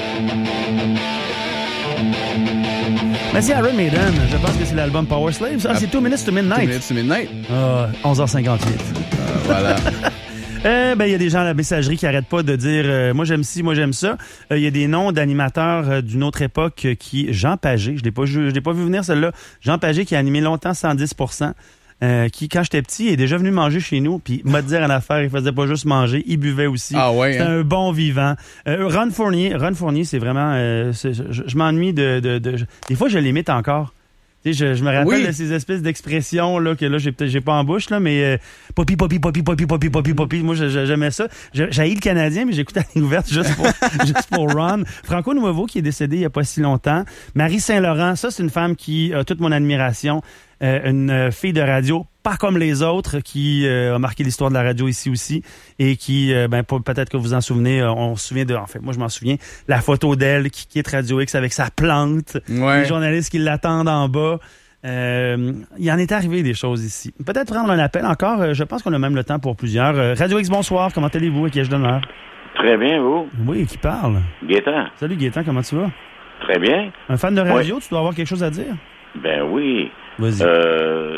Merci à Iron Maiden. Je pense que c'est l'album Power Slaves. Ah, c'est Two Minutes to Midnight. Two Minutes to Midnight. Ah, onze heures cinquante-huit. Euh, voilà. Euh, ben, il y a des gens à la messagerie qui arrêtent pas de dire euh, moi j'aime ci, moi j'aime ça. Il euh, y a des noms d'animateurs euh, d'une autre époque euh, qui Jean Pagé, je l'ai pas je l'ai pas vu venir celle-là. Jean Pagé qui a animé longtemps cent dix pour cent. Euh, qui, quand j'étais petit, est déjà venu manger chez nous, puis m'a dit une affaire, il faisait pas juste manger, il buvait aussi. Ah ouais. C'était hein? un bon vivant. Euh, Ron Fournier, Ron Fournier, c'est vraiment, euh, c'est, je, je m'ennuie de, de, de, de, des fois je l'imite encore. Tu sais, je, je me rappelle oui. de ces espèces d'expressions là que là j'ai peut-être j'ai pas en bouche là, mais euh, poppy poppy poppy poppy poppy poppy poppy. Moi j'aimais ça. J'haïs le Canadien, mais j'écoute à la ouverte juste pour juste pour Ron. Franco Nuovo qui est décédé il y a pas si longtemps. Marie Saint-Laurent, ça c'est une femme qui a toute mon admiration. Euh, une fille de radio pas comme les autres qui euh, a marqué l'histoire de la radio ici aussi et qui, euh, ben peut-être que vous en souvenez, euh, on se souvient de, en fait, moi je m'en souviens, la photo d'elle qui quitte Radio X avec sa plante, ouais. Les journalistes qui l'attendent en bas. Euh, il en est arrivé des choses ici. Peut-être prendre un appel encore, euh, je pense qu'on a même le temps pour plusieurs. Euh, Radio X, bonsoir, comment allez-vous? À qui je donne l'heure? Très bien, vous? Oui, qui parle? Gaétan. Salut Gaétan, comment tu vas? Très bien. Un fan de radio, oui. Tu dois avoir quelque chose à dire? Ben oui. Vas-y. Euh,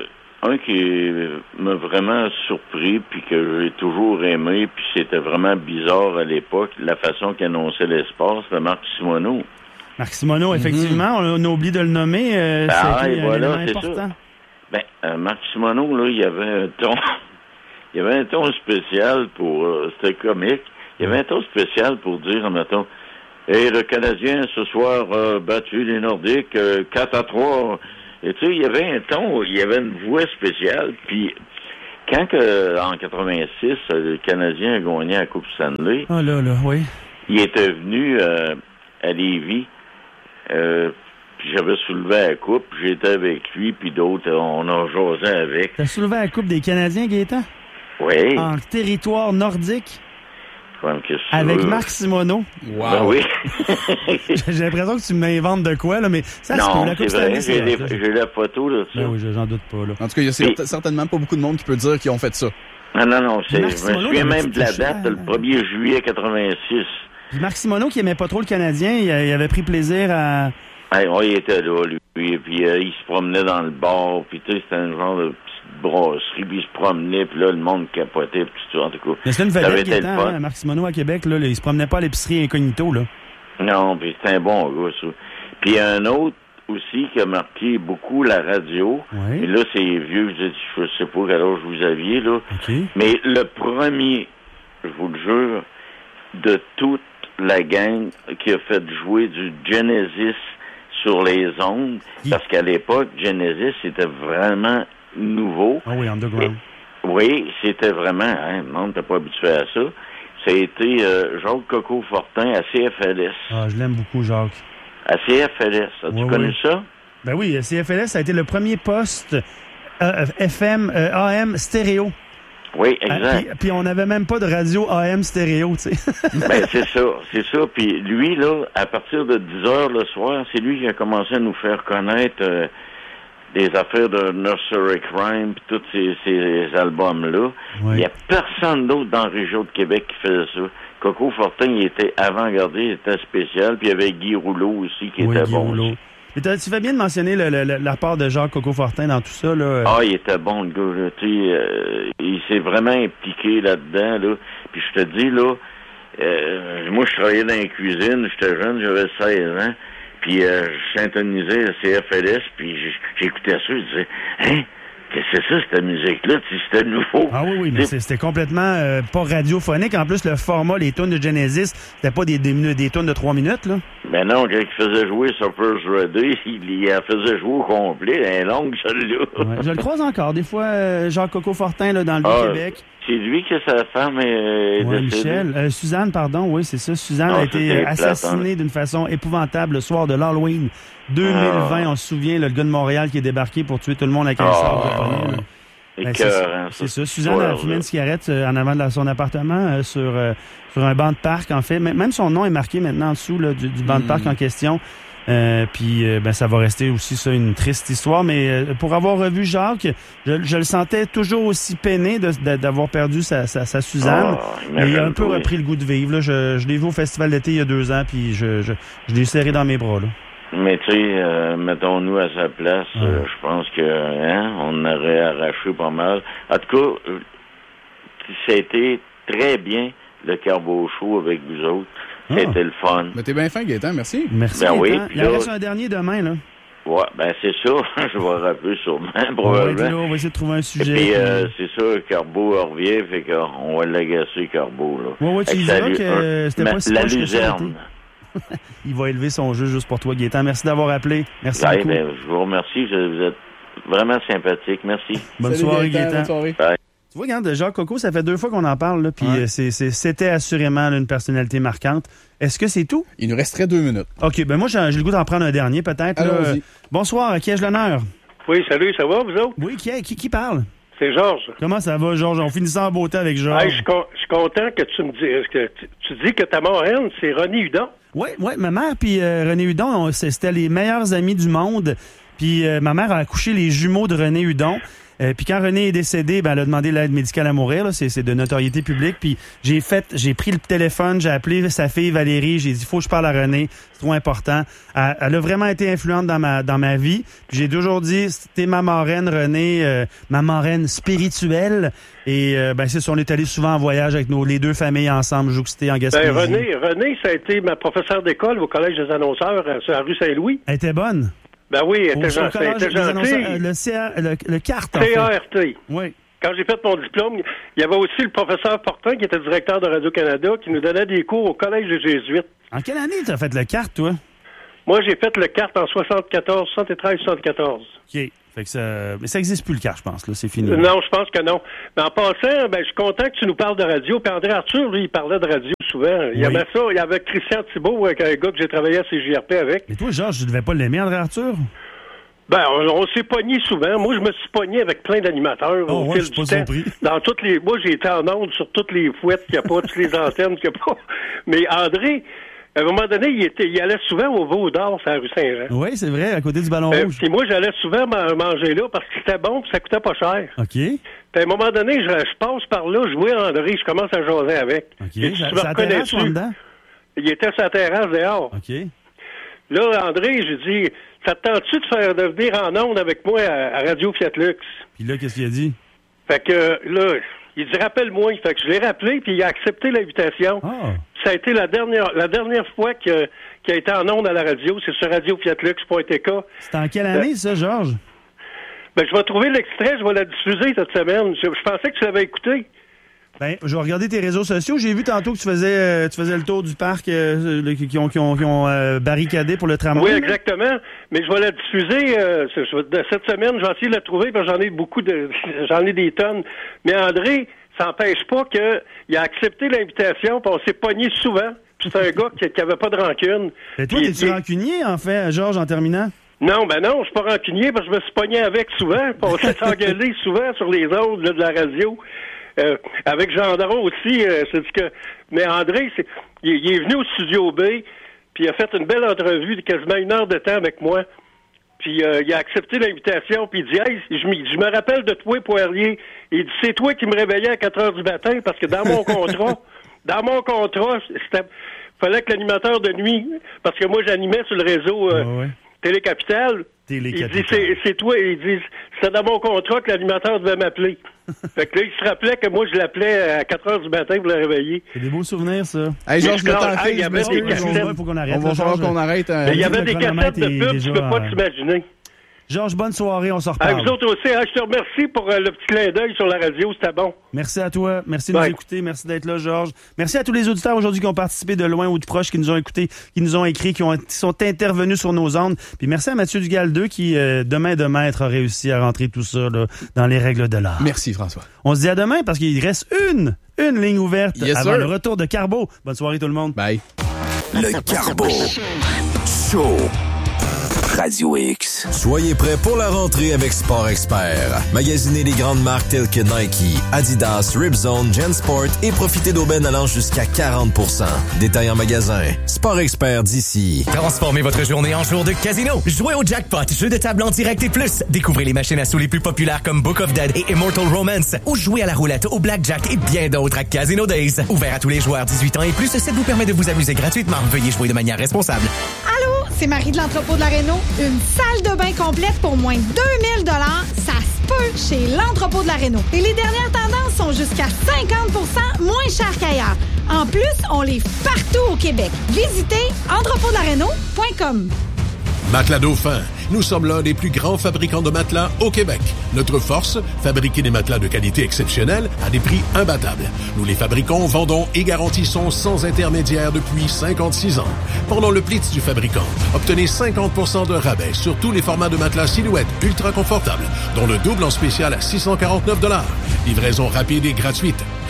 un qui m'a vraiment surpris, puis que j'ai toujours aimé, puis c'était vraiment bizarre à l'époque, la façon qu'il annonçait l'espace, c'était Marc Simoneau. Marc Simoneau, effectivement, mm-hmm. on a oublié de le nommer. Euh, ah, c'était et voilà, c'est important. ça. Ben, euh, Marc Simoneau, là, il y avait un ton, il y avait un ton spécial pour, euh, c'était comique, il y avait un ton spécial pour dire, mettons, et le Canadien, ce soir, a battu les Nordiques euh, quatre à trois. Et tu sais, il y avait un ton, il y avait une voix spéciale. Puis, quand que, en quatre-vingt-six, le Canadien a gagné la Coupe Stanley, oh là là, oui. il était venu euh, à Lévis, euh, puis j'avais soulevé la Coupe, j'étais avec lui, puis d'autres, on a jasé avec. T'as soulevé la Coupe des Canadiens, Gaétan? Oui. En territoire nordique? Avec euh... Marc Simoneau. Wow. Ben oui. J'ai l'impression que tu m'inventes de quoi, là, mais ça non, se peut. La Coupe c'est vrai, Stanley, j'ai, les, j'ai la photo là, ben oui, j'en doute pas. Là. En tout cas, il y a Et... certainement pas beaucoup de monde qui peut dire qu'ils ont fait ça. Non, non, non. C'est, je me souviens même de la date, le premier juillet quatre-vingt-six. Puis Marc Simoneau, qui aimait pas trop le Canadien, il, il avait pris plaisir à... Ouais, ouais, il était là, lui. Puis euh, il se promenait dans le bar, puis tu sais, c'était un genre de brasserie, puis il se promenait, puis là, le monde capotait, puis tout ça, en tout cas. Mais c'est une vedette qui était, hein, Marc Simoneau à Québec, là, là, il se promenait pas à l'épicerie incognito, là. Non, puis c'était un bon gars, ça. Puis un autre aussi qui a marqué beaucoup la radio, oui. Et là, c'est vieux, je, je sais pas quel âge vous aviez, là, okay. Mais le premier, je vous le jure, de toute la gang qui a fait jouer du Genesis sur les ondes, oui. Parce qu'à l'époque, Genesis, c'était vraiment nouveau. Ah oui, underground. Et, oui, c'était vraiment, hein, le monde n'était pas habitué à ça. Ça a été euh, Jacques Coco-Fortin à C F L S. Ah, je l'aime beaucoup, Jacques. À C F L S, as-tu oui, connu oui. ça? Ben oui, C F L S, ça a été le premier poste euh, F M, euh, A M stéréo. Oui, exact. Ah, puis, puis on n'avait même pas de radio A M stéréo, tu sais. Ben, c'est ça, c'est ça. Puis lui, là, à partir de dix heures le soir, c'est lui qui a commencé à nous faire connaître euh, des affaires de Nursery Crime, puis tous ces, ces albums-là. Oui. Il n'y a personne d'autre dans la région de Québec qui faisait ça. Coco Fortin, il était avant-gardé, il était spécial, puis il y avait Guy Rouleau aussi qui oui, était Guy bon. Rouleau. Mais tu fais bien de mentionner le, le, la part de Jacques Coco-Fortin dans tout ça, là. Ah, il était bon, le gars, là. Tu sais, euh, il s'est vraiment impliqué là-dedans, là. Puis je te dis, là, euh, moi, je travaillais dans la cuisine, j'étais jeune, j'avais seize ans, puis euh, je syntonisais le C F L S, puis j'écoutais ça, je disais, hein? Qu'est-ce que c'est ça, cette musique-là? C'était nouveau. Ah oui, oui, mais c'est, c'était complètement euh, pas radiophonique. En plus, le format, les tunes de Genesis, c'était pas des, des, des tunes de trois minutes, là. Ben non, quand il faisait jouer Supper's Ready, il, il faisait jouer au complet, un long, celui-là. Ouais, je le croise encore, des fois, euh, Jacques Coco-Fortin, là, dans le ah, Vieux-Québec. C'est lui que sa femme est ouais, décédée. Michel. Euh, Suzanne, pardon, oui, c'est ça. Suzanne non, a été assassinée d'une façon épouvantable le soir de l'Halloween deux mille vingt. Ah. On se souvient, là, le gars de Montréal qui est débarqué pour tuer tout le monde avec un ah. sort de poignet, là. Ben, c'est, ça, c'est ça. Suzanne a fumé une cigarette euh, en avant de son appartement euh, sur, euh, sur un banc de parc, en fait. Même son nom est marqué maintenant en dessous là, du, du banc de parc mm. en question. Euh, puis euh, ben, ça va rester aussi ça une triste histoire. Mais euh, pour avoir revu Jacques, je, je le sentais toujours aussi peiné de, de, d'avoir perdu sa, sa, sa Suzanne. Oh, mais il a un peu oui. repris le goût de vivre. Là. Je, je l'ai vu au Festival d'été il y a deux ans, puis je, je, je l'ai serré dans mes bras. Là. Mais tu sais, euh, mettons-nous à sa place, ouais. euh, je pense que hein, on aurait arraché pas mal. En tout cas, euh, ça a été très bien le Carbo Show avec vous autres. Ah. C'était le fun. Mais t'es bien fin, Gaétan, merci. Merci, ben Gaétan. Oui, il en reste un dernier demain, là. Ouais, ben c'est ça. Je vais rappeler sûrement, probablement. Ouais, là, on va essayer de trouver un sujet. Et puis, euh, c'est ça, Carbo revient, fait qu'on va l'agacer, Carbo, là. Ouais, ouais, tu diras que euh, c'était ma, pas si la proche luzerne. Que ça. Il va élever son jeu juste pour toi, Gaétan. Merci d'avoir appelé. Merci ouais, beaucoup. Ben, je vous remercie. Vous êtes vraiment sympathique. Merci. Bonne Salut, soirée, Gaétan. Gaétan. Bonne soirée. Bye. Tu vois, regarde, Jacques Coco, ça fait deux fois qu'on en parle, là, puis ouais. c'est, c'est, c'était assurément là, une personnalité marquante. Est-ce que c'est tout? Il nous resterait deux minutes. OK, ben moi, j'ai, j'ai le goût d'en prendre un dernier, peut-être. Là. Bonsoir, à qui ai-je l'honneur? Oui, salut, ça va, vous autres? Oui, qui, qui, qui parle? C'est Georges. Comment ça va, Georges? On finit ça en beauté avec Georges. Hey, je suis con, content que tu me dises que tu, tu dis que ta marraine, c'est René Hudon. Oui, oui, ma mère puis euh, René Hudon, on, c'était les meilleurs amis du monde. Puis euh, ma mère a accouché les jumeaux de René Hudon. Euh, puis quand René est décédé, ben elle a demandé l'aide médicale à mourir. Là, c'est, c'est de notoriété publique. Puis j'ai fait, j'ai pris le téléphone, j'ai appelé sa fille Valérie, j'ai dit faut que je parle à René, c'est trop important. Elle, elle a vraiment été influente dans ma dans ma vie. Puis j'ai toujours dit c'était ma marraine René, euh, ma marraine spirituelle. Et euh, ben c'est ça, on est allé souvent en voyage avec nos les deux familles ensemble, jouxtées en Gaspésie. Ben, René, René, ça a été ma professeure d'école au Collège des annonceurs sur la rue Saint-Louis. Elle était bonne. Ben oui, elle était gentille. Le, le, C A, le, le carte, en C A R T. Fait. Oui. Quand j'ai fait mon diplôme, il y avait aussi le professeur Portin, qui était directeur de Radio-Canada, qui nous donnait des cours au Collège des Jésuites. En quelle année tu as fait le carte, toi? Moi, j'ai fait le carte en soixante-quatorze, soixante-treize, soixante-quatorze. OK. Fait que ça... Mais ça n'existe plus, le carte, je pense. Là, c'est fini. Non, je pense que non. Mais en passant, ben, je suis content que tu nous parles de radio. Puis André Arthur, lui, il parlait de radio souvent. Il y oui. avait ça. Il y avait Christian Thibault, un gars que j'ai travaillé à C J R P avec. Mais toi, Georges, tu devais pas l'aimer, André Arthur? Ben, on, on s'est pogné souvent. Moi, je me suis pogné avec plein d'animateurs oh, au ouais, fil du temps. Surpris. Dans toutes les... Moi, j'ai été en onde sur toutes les fouettes qu'il n'y a pas, toutes les antennes qu'il n'y a pas. Mais André... À un moment donné, il, était, il allait souvent au Veau d'Or, sur la rue Saint-Jean. Oui, c'est vrai, à côté du Ballon euh, Rouge. Puis moi, j'allais souvent manger là parce que c'était bon et ça coûtait pas cher. OK. Puis à un moment donné, je, je passe par là, je vois André, je commence à jaser avec. OK. Et Ça, tu me ça terrasse, reconnais-tu? dedans? Il était sur la terrasse dehors. OK. Là, André, j'ai dit, ça te tente-tu de faire de venir en onde avec moi à, à Radio Fiat Lux? Puis là, qu'est-ce qu'il a dit? Fait que là, il dit, rappelle-moi. Fait que je l'ai rappelé, puis il a accepté l'invitation. Oh. Ça a été la dernière la dernière fois que, qu'il a été en onde à la radio. C'est sur radio fiat lux point t k. C'était en quelle année, ça, Georges? Ben, je vais trouver l'extrait, je vais la diffuser cette semaine. Je, je pensais que tu l'avais écouté. Ben, je vais regarder tes réseaux sociaux. J'ai vu tantôt que tu faisais euh, tu faisais le tour du parc euh, le, qui ont, qui ont, qui ont euh, barricadé pour le tramway. Oui, là. exactement. Mais je vais la diffuser euh, de cette semaine. Je vais essayer de la trouver parce que j'en ai beaucoup de j'en ai des tonnes. Mais André, ça n'empêche pas qu'il a accepté l'invitation, puis on s'est pogné souvent. Puis c'est un gars qui, qui avait pas de rancune. Et toi, puis, t'es-tu et... rancunier, en fait, Georges, en terminant? Non, ben non, je suis pas rancunier parce que je me suis pogné avec souvent. Puis on s'est engueulé souvent sur les ondes là, de la radio. Euh, avec Jean Dron aussi, euh, c'est que. Mais André, c'est, il, il est venu au Studio B, puis il a fait une belle entrevue de quasiment une heure de temps avec moi. Puis euh, il a accepté l'invitation, puis il dit hey, je, je me rappelle de toi, Poirier. Il dit c'est toi qui me réveillais à quatre heures du matin parce que dans mon contrat, dans mon contrat, c'était fallait que l'animateur de nuit, parce que moi j'animais sur le réseau euh, ouais, ouais. Télé-Capitale. Télé-Capitale. Il dit c'est, c'est toi, il dit c'était dans mon contrat que l'animateur devait m'appeler. Fait que là, il se rappelait que moi je l'appelais à quatre heures du matin pour le réveiller. C'est des beaux souvenirs, ça. Hey, Georges, le temps hey, il y avait des cassettes. Faut qu'on arrête. On va falloir qu'on arrête. Euh, il y avait des cassettes de pub, tu peux pas euh... t'imaginer. Georges, bonne soirée, on se reparle. À vous autres aussi, hein, je te remercie pour euh, le petit clin d'œil sur la radio, c'était bon. Merci à toi, merci de ouais. nous écouter, merci d'être là, Georges. Merci à tous les auditeurs aujourd'hui qui ont participé de loin ou de proche, qui nous ont écoutés, qui nous ont écrit, qui, ont, qui sont intervenus sur nos ondes. Puis merci à Mathieu Dugal-deux qui, euh, demain de maître, a réussi à rentrer tout ça là, dans les règles de l'art. Merci, François. On se dit à demain parce qu'il reste une, une ligne ouverte yes, avant sir. le retour de Carbo. Bonne soirée tout le monde. Bye. Le Carbo Show. Radio X. Soyez prêts pour la rentrée avec Sport Expert. Magasinez les grandes marques telles que Nike, Adidas, Ripzone, Gensport et profitez d'aubaines allant jusqu'à quarante pour cent. Détail en magasin. Sport Expert d'ici. Transformez votre journée en jour de casino. Jouez au jackpot, jeu de table en direct et plus. Découvrez les machines à sous les plus populaires comme Book of Dead et Immortal Romance. Ou jouez à la roulette, au blackjack et bien d'autres à Casino Days. Ouvert à tous les joueurs dix-huit ans et plus, ça vous permet de vous amuser gratuitement. Veuillez jouer de manière responsable. Allô, c'est Marie de l'entrepôt de la Réno. Une salle de bain complète pour moins de deux mille dollars, ça se peut chez l'entrepôt de la Réno. Et les dernières tendances sont jusqu'à cinquante pour cent moins chères qu'ailleurs. En plus, on livre partout au Québec. Visitez entrepôt de la réno point com. Matelas Dauphin. Nous sommes l'un des plus grands fabricants de matelas au Québec. Notre force, fabriquer des matelas de qualité exceptionnelle à des prix imbattables. Nous les fabriquons, vendons et garantissons sans intermédiaire depuis cinquante-six ans. Pendant le Blitz du fabricant, obtenez cinquante pour cent de rabais sur tous les formats de matelas silhouette ultra confortables, dont le double en spécial à six cent quarante-neuf dollars. Livraison rapide et gratuite.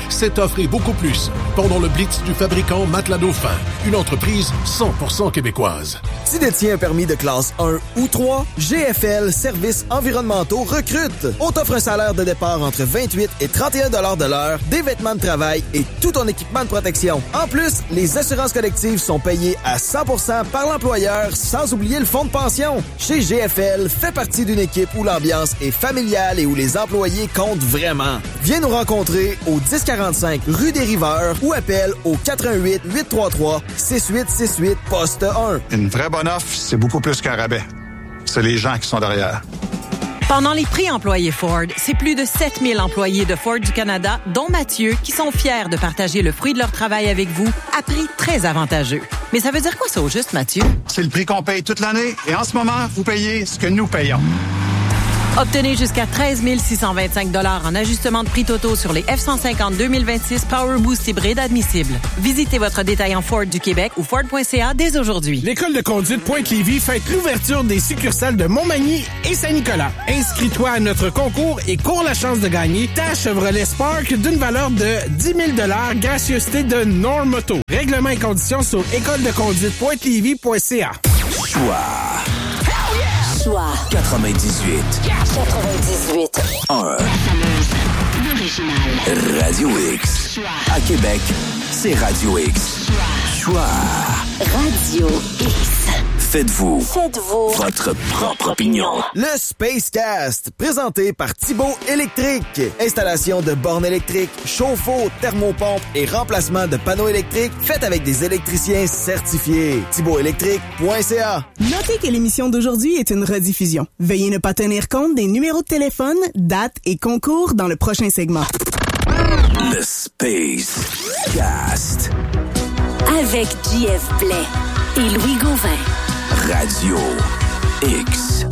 Cette offre et beaucoup plus pendant le Blitz du fabricant Matelas Dauphin, une entreprise cent pour cent québécoise. Tu détiens un permis de classe un ou trois, G F L Services environnementaux recrute. On t'offre un salaire de départ entre vingt-huit et trente et un dollars de l'heure, des vêtements de travail et tout ton équipement de protection. En plus, les assurances collectives sont payées à cent pour cent par l'employeur, sans oublier le fonds de pension. Chez G F L, fais partie d'une équipe où l'ambiance est familiale et où les employés comptent vraiment. Viens nous rencontrer au dix quarante-cinq rue des Riveurs ou appelle au quatre un huit, huit trois trois, six huit six huit, poste un. Une vraie bonne offre, c'est beaucoup plus qu'un rabais. C'est les gens qui sont derrière. Pendant les prix employés Ford, c'est plus de sept mille employés de Ford du Canada, dont Mathieu, qui sont fiers de partager le fruit de leur travail avec vous à prix très avantageux. Mais ça veut dire quoi ça au juste, Mathieu? C'est le prix qu'on paye toute l'année et en ce moment, vous payez ce que nous payons. Obtenez jusqu'à treize mille six cent vingt-cinq dollars en ajustement de prix totaux sur les F cent cinquante deux mille vingt-six Power Boost hybride admissibles. Visitez votre détaillant Ford du Québec ou Ford point C A dès aujourd'hui. L'École de conduite Pointe-Lévis fête l'ouverture des succursales de Montmagny et Saint-Nicolas. Inscris-toi à notre concours et cours la chance de gagner ta Chevrolet Spark d'une valeur de dix mille dollars, gracieuseté de Normoto. Règlements et conditions sur école de conduite pointe lévis point c a. Choix. Choix. quatre-vingt-dix-huit. quatre-vingt-dix-huit. un. L'original. Radio X. À Québec, c'est Radio X. Choix. Radio X. Faites-vous. Faites-vous. Votre propre opinion. Le Spacecast, présenté par Thibaut Électrique. Installation de bornes électriques, chauffe-eau, thermopompe et remplacement de panneaux électriques, faites avec des électriciens certifiés. thibaut électrique point c a. Notez que l'émission d'aujourd'hui est une rediffusion. Veuillez ne pas tenir compte des numéros de téléphone, dates et concours dans le prochain segment. Le Spacecast. Avec J F Blais et Louis Gauvin. Radio X.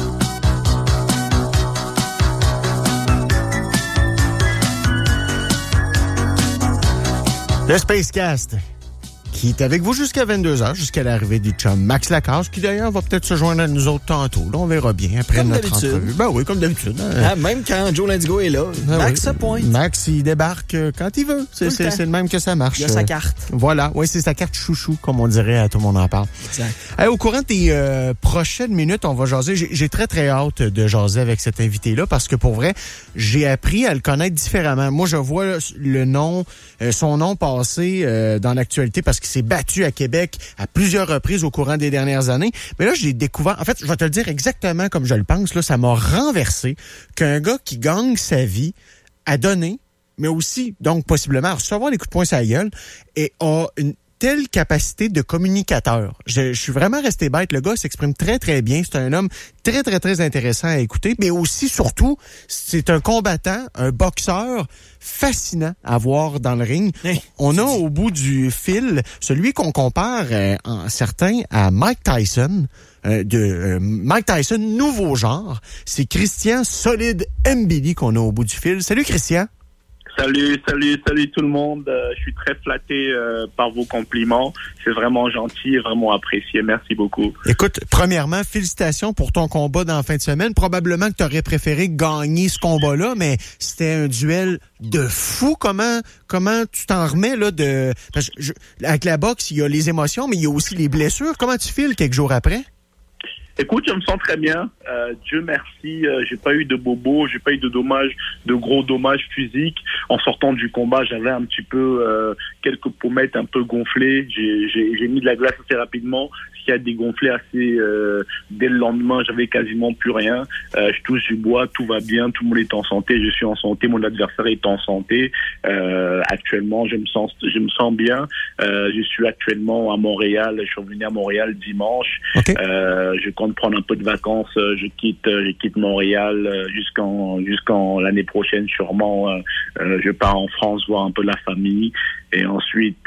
Le Spacecast, qui est avec vous jusqu'à vingt-deux heures, jusqu'à l'arrivée du chum Max Lacasse, qui d'ailleurs va peut-être se joindre à nous autres tantôt. Là, on verra bien après comme notre d'habitude. entrevue. Ben oui, comme d'habitude. Hein. Ah, même quand Joe Lindigo est là, Ben Max oui. se pointe. Max, il débarque quand il veut. C'est, le c'est, temps. c'est le même que ça marche. Il a sa carte. Voilà. Oui, c'est sa carte chouchou, comme on dirait à Tout le monde en parle. Exact. Hey, au courant des euh, prochaines minutes, on va jaser. J'ai, j'ai très, très hâte de jaser avec cet invité-là parce que pour vrai, j'ai appris à le connaître différemment. Moi, je vois le nom, euh, son nom passer euh, dans l'actualité parce qu'il s'est battu à Québec à plusieurs reprises au courant des dernières années. Mais là, j'ai découvert... En fait, je vais te le dire exactement comme je le pense. Là, ça m'a renversé qu'un gars qui gagne sa vie à donner, mais aussi, donc, possiblement, à recevoir des coups de poing sur la gueule, et a une telle capacité de communicateur. Je, je suis vraiment resté bête. Le gars s'exprime très, très bien. C'est un homme très, très, très intéressant à écouter, mais aussi, surtout, c'est un combattant, un boxeur fascinant à voir dans le ring. Hey, on a au bout du fil celui qu'on compare euh, en certains à Mike Tyson. Euh, de euh, Mike Tyson, nouveau genre. C'est Christian Solide Mbili qu'on a au bout du fil. Salut Christian. Salut, salut, salut tout le monde. Euh, je suis très flatté euh, par vos compliments. C'est vraiment gentil et vraiment apprécié. Merci beaucoup. Écoute, premièrement, félicitations pour ton combat dans la fin de semaine. Probablement que tu aurais préféré gagner ce combat-là, mais c'était un duel de fou. Comment comment tu t'en remets là de parce que je, avec la boxe, il y a les émotions, mais il y a aussi les blessures. Comment tu files quelques jours après? Écoute, je me sens très bien. Euh, Dieu merci, euh, j'ai pas eu de bobos, j'ai pas eu de dommages, de gros dommages physiques. En sortant du combat, j'avais un petit peu euh, quelques pommettes un peu gonflées. J'ai, j'ai, j'ai mis de la glace assez rapidement, ce qui a dégonflé assez. Euh, dès le lendemain, j'avais quasiment plus rien. Euh, je touche du bois, tout va bien, tout le monde est en santé. Je suis en santé, mon adversaire est en santé. Euh, actuellement, je me sens, je me sens bien. Euh, je suis actuellement à Montréal. Je suis revenu à Montréal dimanche. Okay. Euh, je compte prendre un peu de vacances. Je quitte, je quitte Montréal jusqu'en, jusqu'en l'année prochaine sûrement. Euh, je pars en France voir un peu la famille et ensuite,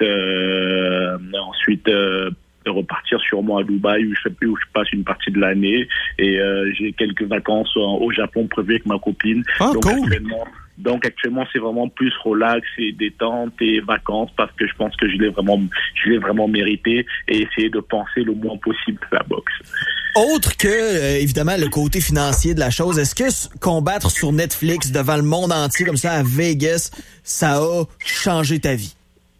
euh, ensuite. Euh, de repartir sûrement à Dubaï où je, où je passe une partie de l'année et euh, j'ai quelques vacances au Japon prévues avec ma copine. Ah, donc cool. actuellement, Donc actuellement, c'est vraiment plus relax et détente et vacances parce que je pense que je l'ai vraiment, je l'ai vraiment mérité et essayer de penser le moins possible à la boxe. Autre que, euh, évidemment, le côté financier de la chose, est-ce que combattre sur Netflix devant le monde entier comme ça à Vegas, ça a changé ta vie?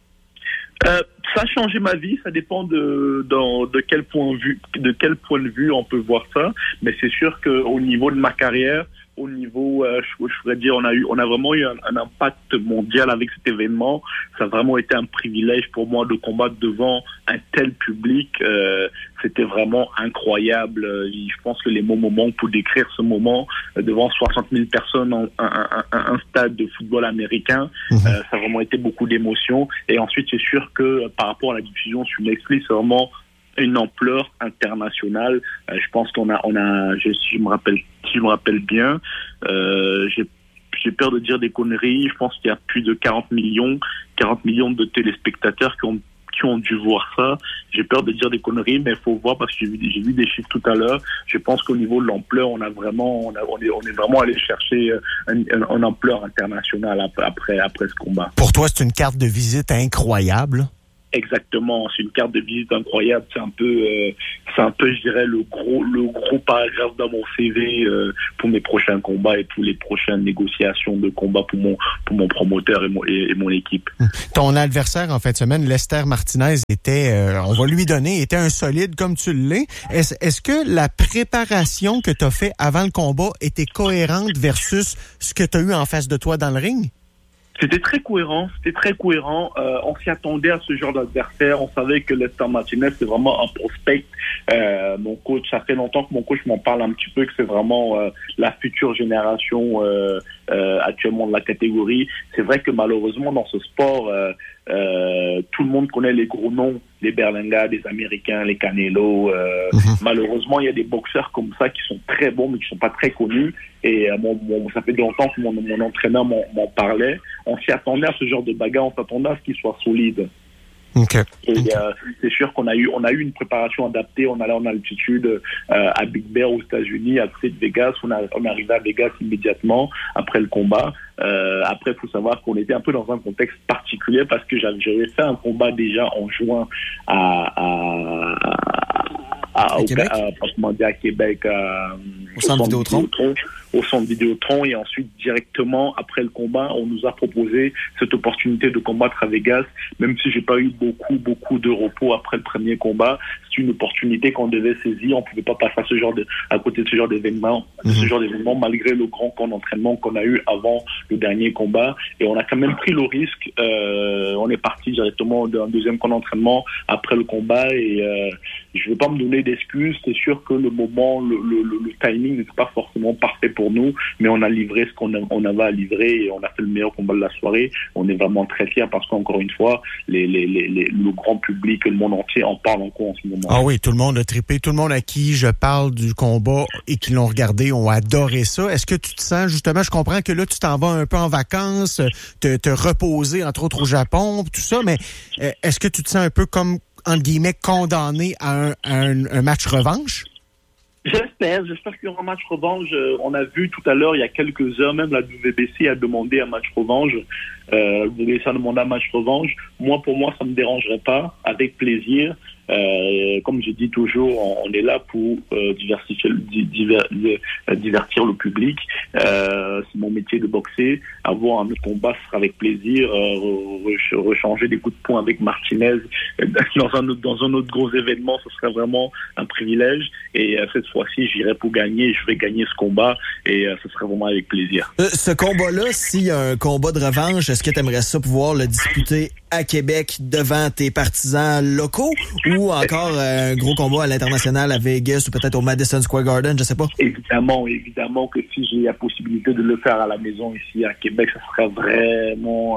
Euh, ça a changé ma vie, ça dépend de, de, de quel point de vue, de quel point de vue on peut voir ça, mais c'est sûr qu'au niveau de ma carrière, au niveau, euh, je, je voudrais dire, on a eu, on a vraiment eu un, un impact mondial avec cet événement. Ça a vraiment été un privilège pour moi de combattre devant un tel public. Euh, c'était vraiment incroyable. Je pense que les mots moments pour décrire ce moment euh, devant soixante mille personnes en un, un, un, un stade de football américain, mmh. euh, ça a vraiment été beaucoup d'émotions. Et ensuite, c'est sûr que euh, par rapport à la diffusion sur Netflix, c'est vraiment une ampleur internationale. Euh, je pense qu'on a, on a, je, si je me rappelle, si je me rappelle bien, euh, j'ai, j'ai peur de dire des conneries. Je pense qu'il y a plus de quarante millions, quarante millions de téléspectateurs qui ont, qui ont dû voir ça. J'ai peur de dire des conneries, mais il faut voir parce que j'ai vu, j'ai vu des chiffres tout à l'heure. Je pense qu'au niveau de l'ampleur, on a vraiment, on, a, on, est, on est vraiment allé chercher une, une, une ampleur internationale après, après ce combat. Pour toi, c'est une carte de visite incroyable. Exactement, c'est une carte de visite incroyable. C'est un peu, euh, c'est un peu, je dirais, le gros, le gros paragraphe dans mon C V euh, pour mes prochains combats et pour les prochaines négociations de combat pour mon, pour mon promoteur et mon, et, et mon équipe. Ton adversaire en fin de semaine, Lester Martinez, était, euh, on va lui donner, était un solide comme tu l'es. Est-ce, est-ce que la préparation que tu as fait avant le combat était cohérente versus ce que tu as eu en face de toi dans le ring? C'était très cohérent, c'était très cohérent. Euh, on s'y attendait à ce genre d'adversaire. On savait que Lester Martinez, c'est vraiment un prospect. Euh, mon coach, ça fait longtemps que mon coach m'en parle un petit peu, que c'est vraiment euh, la future génération euh, euh, actuellement de la catégorie. C'est vrai que malheureusement, dans ce sport, euh, euh, tout le monde connaît les gros noms, les Berlanga, les Américains, les Canelo. Euh, mm-hmm. Malheureusement, il y a des boxeurs comme ça qui sont très bons, mais qui sont pas très connus. Et euh, mon, mon, ça fait longtemps que mon, mon entraîneur m'en, m'en parlait. On s'y attendait à ce genre de bagarre, on s'attendait à ce qu'il soit solide. Okay. Et euh, c'est sûr qu'on a eu, on a eu une préparation adaptée. On allait en altitude euh, à Big Bear aux États-Unis, à côté de Vegas. On, a, on est arrivé à Vegas immédiatement après le combat. Euh, après, il faut savoir qu'on était un peu dans un contexte particulier parce que j'avais, j'avais fait un combat déjà en juin à, à, à, à, au, Québec. à, à Québec, à, au, au centre Vidéotron. Vidéotron, au centre Vidéotron, et ensuite directement après le combat, on nous a proposé cette opportunité de combattre à Vegas, même si j'ai pas eu beaucoup beaucoup de repos après le premier combat. C'est une opportunité qu'on devait saisir. On pouvait pas passer à ce genre de, à côté de ce genre d'événement, mmh. ce genre d'événement, malgré le grand camp d'entraînement qu'on a eu avant le dernier combat. Et on a quand même pris le risque. Euh, on est parti directement d'un deuxième camp d'entraînement après le combat, et euh, je vais pas me donner d'excuses. C'est sûr que le moment, le, le, le timing n'était pas forcément parfait pour nous, mais on a livré ce qu'on a, on avait à livrer et on a fait le meilleur combat de la soirée. On est vraiment très fiers parce qu'encore une fois, les, les, les, les, le grand public et le monde entier en parle encore en ce moment. Ah oui, tout le monde a trippé. Tout le monde à qui je parle du combat et qui l'ont regardé ont adoré ça. Est-ce que tu te sens, justement, je comprends que là, tu t'en vas un peu en vacances, te, te reposer, entre autres au Japon, tout ça, mais est-ce que tu te sens un peu comme, entre guillemets, condamné à un, à un, un match revanche? J'espère, j'espère qu'il y aura un match revanche. On a vu tout à l'heure, il y a quelques heures, même la W B C a demandé un match revanche. Euh, W B C a demandé un match revanche. Moi, pour moi, ça me dérangerait pas, avec plaisir. Euh, comme je dis toujours, on est là pour euh, diversifier, diver, divertir le public. Euh, c'est mon métier de boxer. Avoir un autre combat, ce sera avec plaisir. Euh, rechanger des coups de poing avec Martinez dans un autre, dans un autre gros événement, ce serait vraiment un privilège. Et euh, cette fois-ci, j'irai pour gagner. Je vais gagner ce combat, et euh, ce serait vraiment avec plaisir. Euh, ce combat-là, s'il y a un combat de revanche, est-ce que tu aimerais ça pouvoir le disputer à Québec devant tes partisans locaux, ou encore euh, un gros combat à l'international à Vegas ou peut-être au Madison Square Garden, je sais pas? Évidemment, évidemment que si j'ai la possibilité de le faire à la maison ici à Québec, ça serait vraiment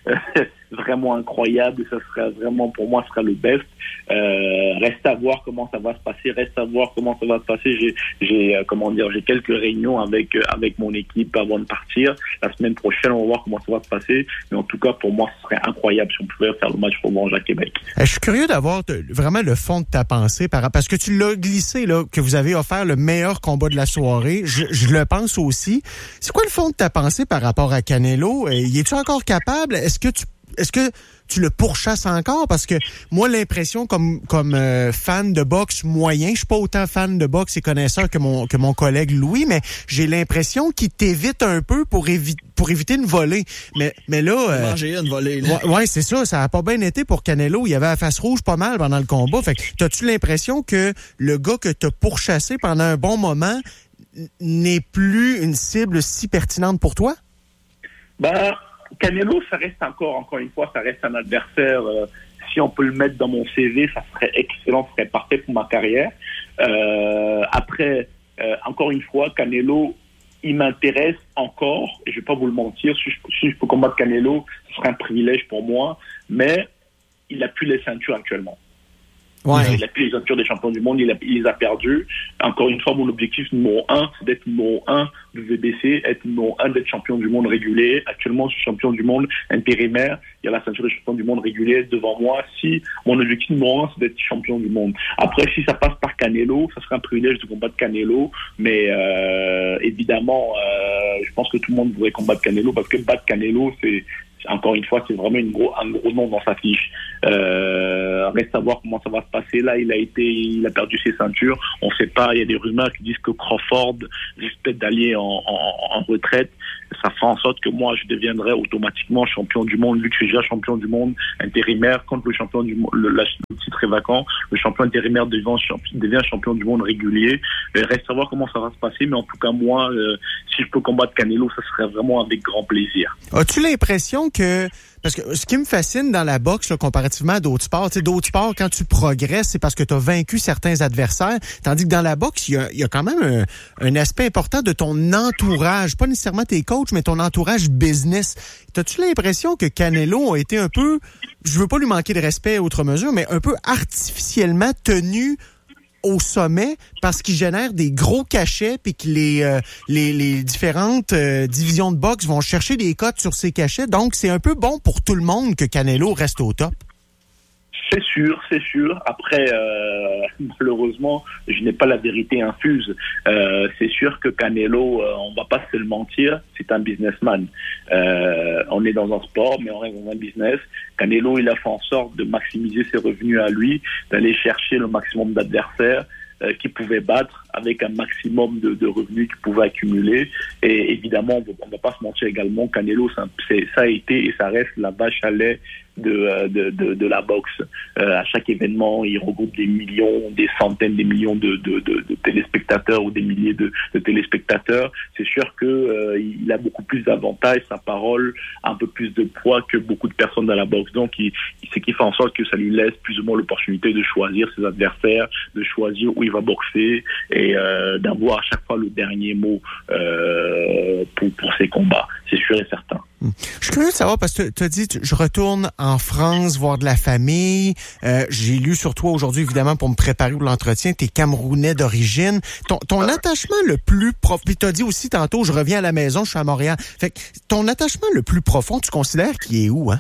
vraiment incroyable. Ça serait vraiment, pour moi, ce sera le best. Euh, reste à voir comment ça va se passer. Reste à voir comment ça va se passer. J'ai, j'ai, euh, comment dire, j'ai quelques réunions avec euh, avec mon équipe avant de partir. La semaine prochaine, on va voir comment ça va se passer. Mais en tout cas, pour moi, ce serait incroyable si on pouvait faire le match revanche à Québec. Je suis curieux d'avoir de, vraiment le fond de ta pensée par, parce que tu l'as glissé là, que vous avez offert le meilleur combat de la soirée. Je, je le pense aussi. C'est quoi le fond de ta pensée par rapport à Canelo? Y es-tu encore capable? Est-ce que tu Est-ce que tu le pourchasses encore? Parce que moi, l'impression, comme comme euh, fan de boxe moyen, je suis pas autant fan de boxe et connaisseur que mon que mon collègue Louis, mais j'ai l'impression qu'il t'évite un peu pour éviter pour éviter une volée. Mais mais là, euh, manger une volée. Là. Ouais, ouais, c'est ça. Ça a pas bien été pour Canelo. Il avait la face rouge pas mal pendant le combat. Fait que t'as-tu l'impression que le gars que t'as pourchassé pendant un bon moment n'est plus une cible si pertinente pour toi? Ben, Canelo, ça reste encore, encore une fois, ça reste un adversaire. Euh, si on peut le mettre dans mon C V, ça serait excellent, ça serait parfait pour ma carrière. Euh, après, euh, encore une fois, Canelo, il m'intéresse encore, et je vais pas vous le mentir, si je, si je peux combattre Canelo, ce serait un privilège pour moi, mais il a plus les ceintures actuellement. Ouais. Il a plus les ceintures des champions du monde, il, a, il les a perdus. Encore une fois, mon objectif numéro un, c'est d'être numéro un de V B C, être numéro un d'être champion du monde régulier. Actuellement, je suis champion du monde intérimaire. Il y a la ceinture des champions du monde régulier devant moi. Si mon objectif numéro un, c'est d'être champion du monde. Après, si ça passe par Canelo, ça serait un privilège de combattre Canelo. Mais euh, évidemment, euh, je pense que tout le monde voudrait combattre Canelo parce que battre Canelo, c'est encore une fois, c'est vraiment une gros, un gros nom dans sa fiche. Euh, reste à voir comment ça va se passer. Là, il a été, il a perdu ses ceintures. On ne sait pas. Il y a des rumeurs qui disent que Crawford risque peut-être d'aller en, en, en retraite. Ça fait en sorte que moi, je deviendrai automatiquement champion du monde, vu que je suis déjà champion du monde intérimaire. Quand le champion du monde, le, le titre est vacant, le champion intérimaire devient, devient champion du monde régulier. Euh, reste à voir comment ça va se passer. Mais en tout cas, moi, euh, si je peux combattre Canelo, ça serait vraiment avec grand plaisir. As-tu l'impression que, parce que ce qui me fascine dans la boxe, là, comparativement à d'autres sports, tu sais, d'autres sports, quand tu progresses, c'est parce que tu as vaincu certains adversaires, tandis que dans la boxe, il y a, il y a quand même un, un aspect important de ton entourage, pas nécessairement tes coachs, mais ton entourage business. T'as-tu l'impression que Canelo a été un peu, je veux pas lui manquer de respect outre mesure, mais un peu artificiellement tenu au sommet parce qu'il génère des gros cachets puis que les, euh, les, les différentes euh, divisions de boxe vont chercher des cotes sur ces cachets. Donc, c'est un peu bon pour tout le monde que Canelo reste au top. C'est sûr, c'est sûr. Après, euh, malheureusement, je n'ai pas la vérité infuse. Euh, c'est sûr que Canelo, euh, on va pas se le mentir, c'est un businessman. Euh, on est dans un sport, mais on reste dans un business. Canelo, il a fait en sorte de maximiser ses revenus à lui, d'aller chercher le maximum d'adversaires euh, qu'il pouvait battre avec un maximum de, de revenus qu'il pouvait accumuler. Et évidemment, on ne va pas se mentir également, Canelo, ça, c'est, ça a été et ça reste la vache à lait de, de, de, de la boxe. Euh, à chaque événement, il regroupe des millions, des centaines, des millions de, de, de, de téléspectateurs ou des milliers de, de téléspectateurs. C'est sûr que euh, il a beaucoup plus d'avantages, sa parole a un peu plus de poids que beaucoup de personnes dans la boxe. Donc, il, c'est qui fait en sorte que ça lui laisse plus ou moins l'opportunité de choisir ses adversaires, de choisir où il va boxer et euh, d'avoir à chaque fois le dernier mot euh, pour, pour ses combats. C'est sûr et certain. Je suis curieux de savoir, parce que tu as dit, je retourne en France voir de la famille. Euh, j'ai lu sur toi aujourd'hui, évidemment, pour me préparer pour l'entretien, t'es Camerounais d'origine. Ton, ton attachement le plus profond, puis t'as dit aussi tantôt, je reviens à la maison, je suis à Montréal. Fait que ton attachement le plus profond, tu considères qu'il est où, hein?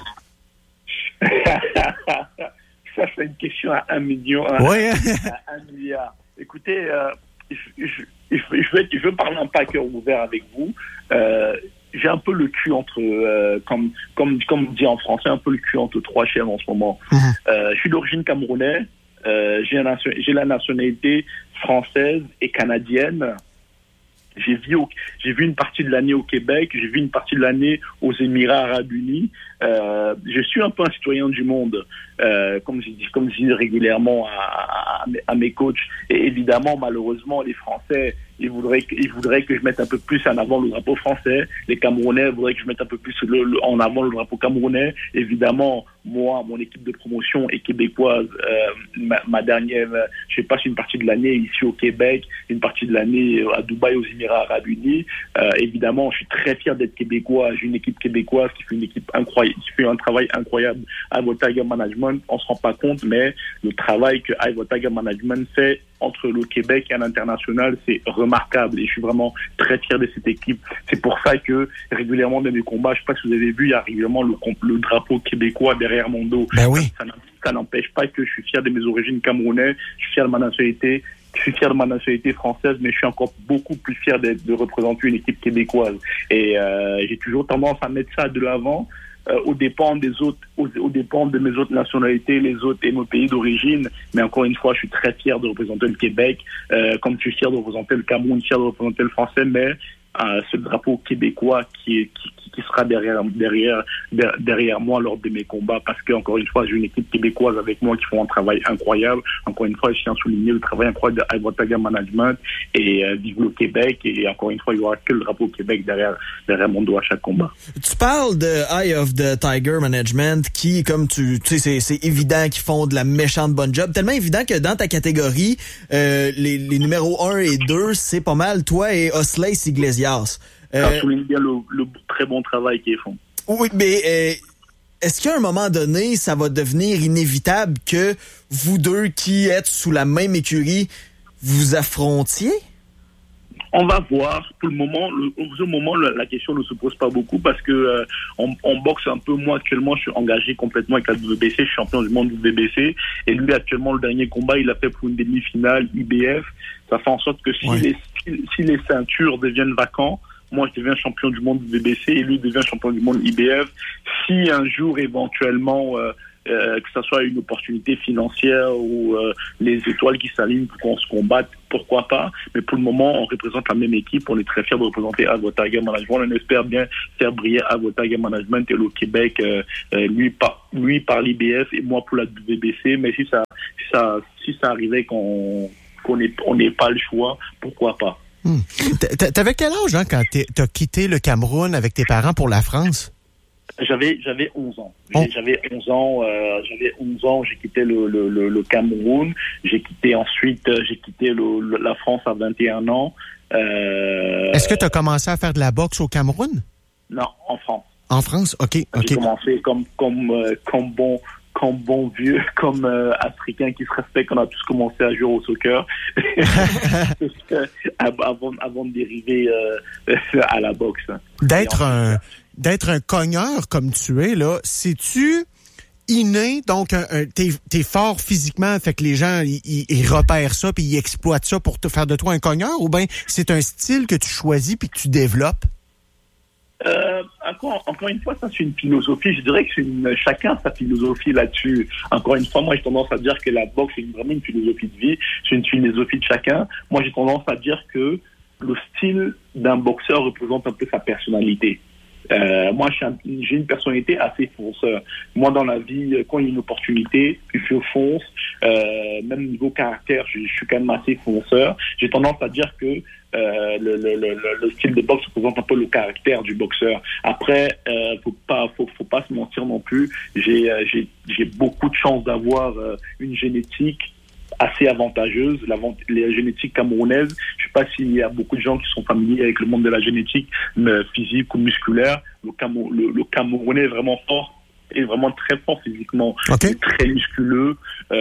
Ça, c'est une question à un million. Ouais. À un milliard. Écoutez, euh, je, je, je, je, vais, je veux parler un peu à cœur ouvert avec vous. Euh, j'ai un peu le cul entre, euh, comme, comme, comme dit en français, un peu le cul entre trois chaises en ce moment. Mmh. Euh, je suis d'origine camerounaise, euh, j'ai, un, j'ai la nationalité française et canadienne. J'ai vu, au, j'ai vu une partie de l'année au Québec, j'ai vu une partie de l'année aux Émirats Arabes Unis. Euh, je suis un peu un citoyen du monde, euh, comme je dis, comme je dis régulièrement à, à, à mes coachs. Et évidemment, malheureusement, les Français, ils voudraient, ils voudraient que je mette un peu plus en avant le drapeau français. Les Camerounais voudraient que je mette un peu plus le, le, en avant le drapeau camerounais. Évidemment, moi, mon équipe de promotion est québécoise. Euh, ma, ma dernière, je je passe une partie de l'année ici au Québec, une partie de l'année à Dubaï, aux Émirats Arabes Unis. Euh, évidemment, je suis très fier d'être québécois. J'ai une équipe québécoise qui fait une équipe incroyable, qui fait un travail incroyable à Ivo Tiger Management. On se rend pas compte, mais le travail que Ivo Tiger Management fait entre le Québec et l'international, c'est remarquable et je suis vraiment très fier de cette équipe. C'est pour ça que régulièrement dans mes combats, je sais pas si vous avez vu, il y a régulièrement le, le drapeau québécois derrière mon dos. Ben oui. Ça, ça n'empêche pas que je suis fier de mes origines camerounaises, je suis fier de ma nationalité, je suis fier de ma nationalité française, mais je suis encore beaucoup plus fier de, de représenter une équipe québécoise. Et euh, j'ai toujours tendance à mettre ça de l'avant. Euh, aux dépens des autres, aux, aux dépens de mes autres nationalités, les autres et mon pays d'origine. Mais encore une fois, je suis très fier de représenter le Québec, euh, comme je suis fier de représenter le Cameroun, fier de représenter le français, mais euh, ce drapeau québécois qui, est, qui, qui sera derrière, derrière, derrière moi lors de mes combats, parce que encore une fois, j'ai une équipe québécoise avec moi qui font un travail incroyable. Encore une fois, je tiens à souligner le travail incroyable de Ivo Tiger Management et euh, vive le Québec. Et encore une fois, il y aura que le drapeau Québec derrière, derrière mon dos à chaque combat. Tu parles de Eye of the Tiger Management qui, comme tu, tu sais, c'est, c'est évident qu'ils font de la méchante bonne job. Tellement évident que dans ta catégorie, euh, les, les numéros un et deux, c'est pas mal toi et Osley Iglesias. Euh, Ça souligne bien le, le très bon travail qu'ils font. Oui, mais euh, est-ce qu'à un moment donné, ça va devenir inévitable que vous deux qui êtes sous la même écurie, vous affrontiez? On va voir. Pour le moment, le, pour le moment, la question ne se pose pas beaucoup parce que euh, on, on boxe un peu. Moi, actuellement, je suis engagé complètement avec la W B C. Je suis champion du monde W B C. Et lui, actuellement, le dernier combat, il a fait pour une demi-finale I B F. Ça fait en sorte que si, ouais. les, si, si les ceintures deviennent vacants, moi, je deviens champion du monde W B C et lui devient champion du monde I B F. Si un jour, éventuellement, euh, euh, que ce soit une opportunité financière ou euh, les étoiles qui s'alignent pour qu'on se combatte, pourquoi pas. Mais pour le moment, on représente la même équipe. On est très fiers de représenter Ivo Tiger Management. On espère bien faire briller Ivo Tiger Management et le Québec, euh, euh, lui, par, lui par l'I B F et moi pour la W B C. Mais si ça, si ça, si ça arrivait qu'on qu'on n'ait on n'ait pas le choix, pourquoi pas. Hmm. T'avais quel âge hein, quand t'as quitté le Cameroun avec tes parents pour la France? J'avais j'avais onze ans. Oh. J'avais onze ans. Euh, j'avais onze ans. J'ai quitté le, le, le, le Cameroun. J'ai quitté ensuite. J'ai quitté le, le, la France à vingt et un ans. Euh... Est-ce que tu as commencé à faire de la boxe au Cameroun? Non, en France. En France, ok, ok. J'ai commencé comme comme euh, comme bon. comme bon vieux, comme euh, africain qui se respecte, on a tous commencé à jouer au soccer avant, avant de dériver euh, à la boxe. D'être un, d'être un cogneur comme tu es, là, sais-tu inné, donc un, un, t'es, t'es fort physiquement, fait que les gens ils, ils repèrent ça puis ils exploitent ça pour te faire de toi un cogneur, ou bien c'est un style que tu choisis puis que tu développes? Euh, encore, encore une fois, ça c'est une philosophie. Je dirais que c'est une, chacun a sa philosophie là-dessus. Encore une fois, moi j'ai tendance à dire que la boxe c'est vraiment une philosophie de vie. C'est une philosophie de chacun. Moi j'ai tendance à dire que le style d'un boxeur représente un peu sa personnalité. Euh, moi, je suis un, j'ai une personnalité assez fonceur. Moi, dans la vie, quand il y a une opportunité, je fonce. Euh, même niveau caractère, je, je suis quand même assez fonceur. J'ai tendance à dire que euh, le, le, le, le style de boxe représente un peu le caractère du boxeur. Après, euh, faut pas, faut, faut pas se mentir non plus. J'ai, euh, j'ai, j'ai beaucoup de chance d'avoir euh, une génétique assez avantageuse, la, la génétique camerounaise. Je sais pas s'il y a beaucoup de gens qui sont familiers avec le monde de la génétique mais physique ou musculaire. Le, Camou, le, le Camerounais est vraiment fort, est vraiment très fort physiquement, okay. Très musculeux.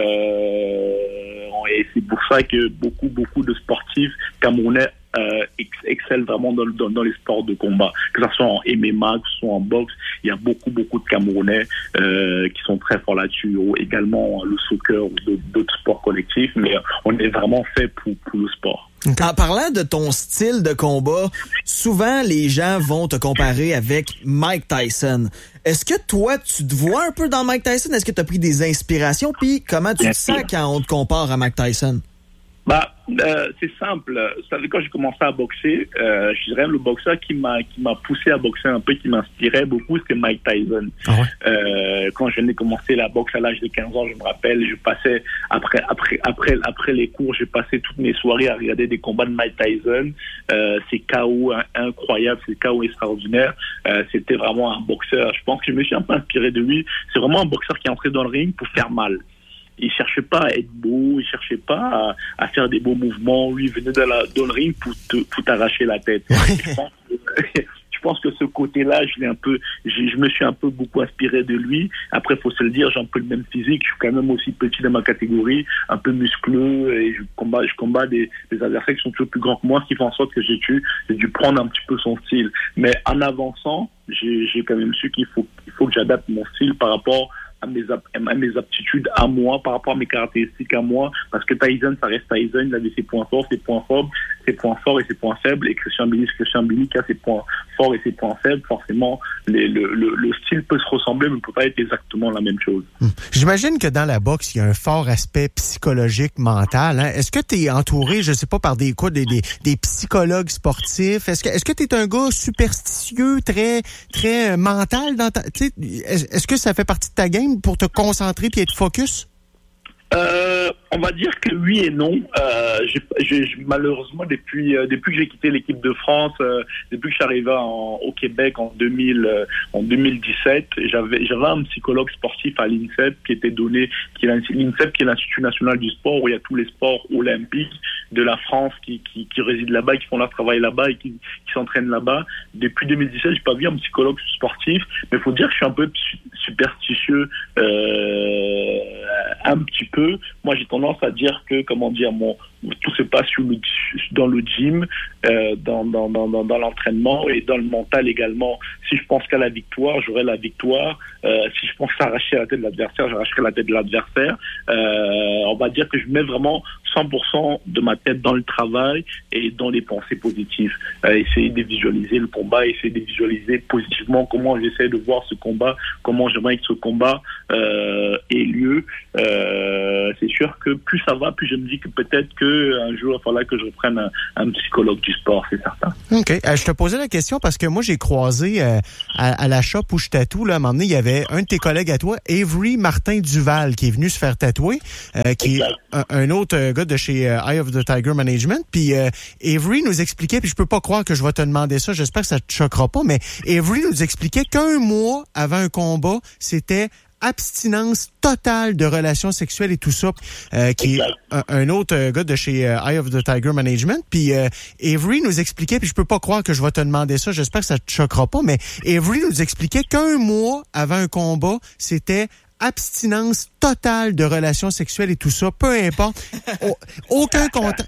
Euh, et c'est pour ça que beaucoup, beaucoup de sportifs camerounais euh, excellent vraiment dans, dans, dans les sports de combat. Que ce soit en M M A, que ce soit en boxe, il y a beaucoup, beaucoup de Camerounais euh, qui sont très forts là-dessus. Ou également le soccer ou d'autres sports collectifs, mais on est vraiment fait pour, pour le sport. En parlant de ton style de combat, souvent les gens vont te comparer avec Mike Tyson. Est-ce que toi, tu te vois un peu dans Mike Tyson? Est-ce que tu as pris des inspirations? Puis comment tu te sens quand on te compare à Mike Tyson? Bah, euh, c'est simple. Vous savez, quand j'ai commencé à boxer, euh, je dirais le boxeur qui m'a qui m'a poussé à boxer un peu, qui m'inspirait beaucoup, c'était Mike Tyson. Ah ouais. euh, quand je venais commencer la boxe à l'âge de quinze ans, je me rappelle, je passais après après après après les cours, j'ai passé toutes mes soirées à regarder des combats de Mike Tyson. Euh, c'est K O hein, incroyable, c'est K O extraordinaire. Euh, c'était vraiment un boxeur. Je pense que je me suis un peu inspiré de lui. C'est vraiment un boxeur qui est entré dans le ring pour faire mal. il cherchait pas à être beau, il cherchait pas à, à faire des beaux mouvements. Lui, il venait de la dans le ring pour te, pour t'arracher la tête. Je pense que, je pense que ce côté-là, je l'ai un peu, je, je me suis un peu beaucoup inspiré de lui. Après, faut se le dire, j'ai un peu le même physique. Je suis quand même aussi petit dans ma catégorie, un peu muscleux, et je combats, je combats des, des adversaires qui sont toujours plus grands que moi, ce qui fait en sorte que j'ai dû, j'ai dû prendre un petit peu son style. Mais en avançant, j'ai, j'ai quand même su qu'il faut, il faut que j'adapte mon style par rapport à mes, à mes aptitudes à moi, par rapport à mes caractéristiques à moi, parce que Tyson, ça reste Tyson, il avait ses points forts, ses points forts, ses points forts et ses points faibles, et Christian Billy, Christian Billy qui a ses points forts et ses points faibles, forcément, les, le, le, le style peut se ressembler, mais ne peut pas être exactement la même chose. Hum. J'imagine que dans la boxe, il y a un fort aspect psychologique, mental. Hein? Est-ce que tu es entouré, je sais pas, par des quoi, des, des, des psychologues sportifs? Est-ce que est-ce que tu es un gars superstitieux, très très euh, mental dans ta, tu sais, est-ce, est-ce que ça fait partie de ta game pour te concentrer puis être focus? Euh, on va dire que oui et non. Euh, j'ai, j'ai, malheureusement, depuis euh, depuis que j'ai quitté l'équipe de France, euh, depuis que je suis arrivé en, au Québec en deux mille, euh, en deux mille dix-sept, j'avais j'avais un psychologue sportif à l'INSEP qui était donné, qui est l'INSEP qui est l'Institut national du sport, où il y a tous les sports olympiques de la France qui qui, qui résident là-bas, qui font leur travail là-bas et qui, qui s'entraînent là-bas. Depuis deux mille dix-sept, j'ai pas vu un psychologue sportif, mais il faut dire que je suis un peu superstitieux, euh, un petit peu. Moi, j'ai tendance à dire que, comment dire, mon, tout se passe dans le gym, euh, dans, dans, dans, dans l'entraînement et dans le mental également. Si je pense qu'à la victoire, j'aurai la victoire. Euh, si je pense à arracher la tête de l'adversaire, j'arracherai la tête de l'adversaire. Euh, on va dire que je mets vraiment cent pour cent de ma tête dans le travail et dans les pensées positives. Euh, essayer de visualiser le combat, essayer de visualiser positivement comment j'essaie de voir ce combat, comment j'aimerais que ce combat euh, ait lieu. Euh, c'est sûr que plus ça va, plus je me dis que peut-être qu'un jour, il va falloir que je reprenne un, un psychologue du sport, c'est certain. OK. Euh, je te posais la question parce que moi, j'ai croisé euh, à, à la shop où je tatoue, là, à un moment donné, il y avait un de tes collègues à toi, Avery Martin Duval, qui est venu se faire tatouer, euh, qui exact. est un, un autre euh, gars de chez euh, Eye of the Tiger Management. Puis euh, Avery nous expliquait, puis je peux pas croire que je vais te demander ça, j'espère que ça te choquera pas, mais Avery nous expliquait qu'un mois avant un combat, c'était abstinence totale de relations sexuelles et tout ça, euh, qui exact. est un, un autre euh, gars de chez euh, Eye of the Tiger Management. Puis euh, Avery nous expliquait, puis je peux pas croire que je vais te demander ça, j'espère que ça te choquera pas, mais Avery nous expliquait qu'un mois avant un combat, c'était abstinence totale de relations sexuelles et tout ça, peu importe, aucun contact.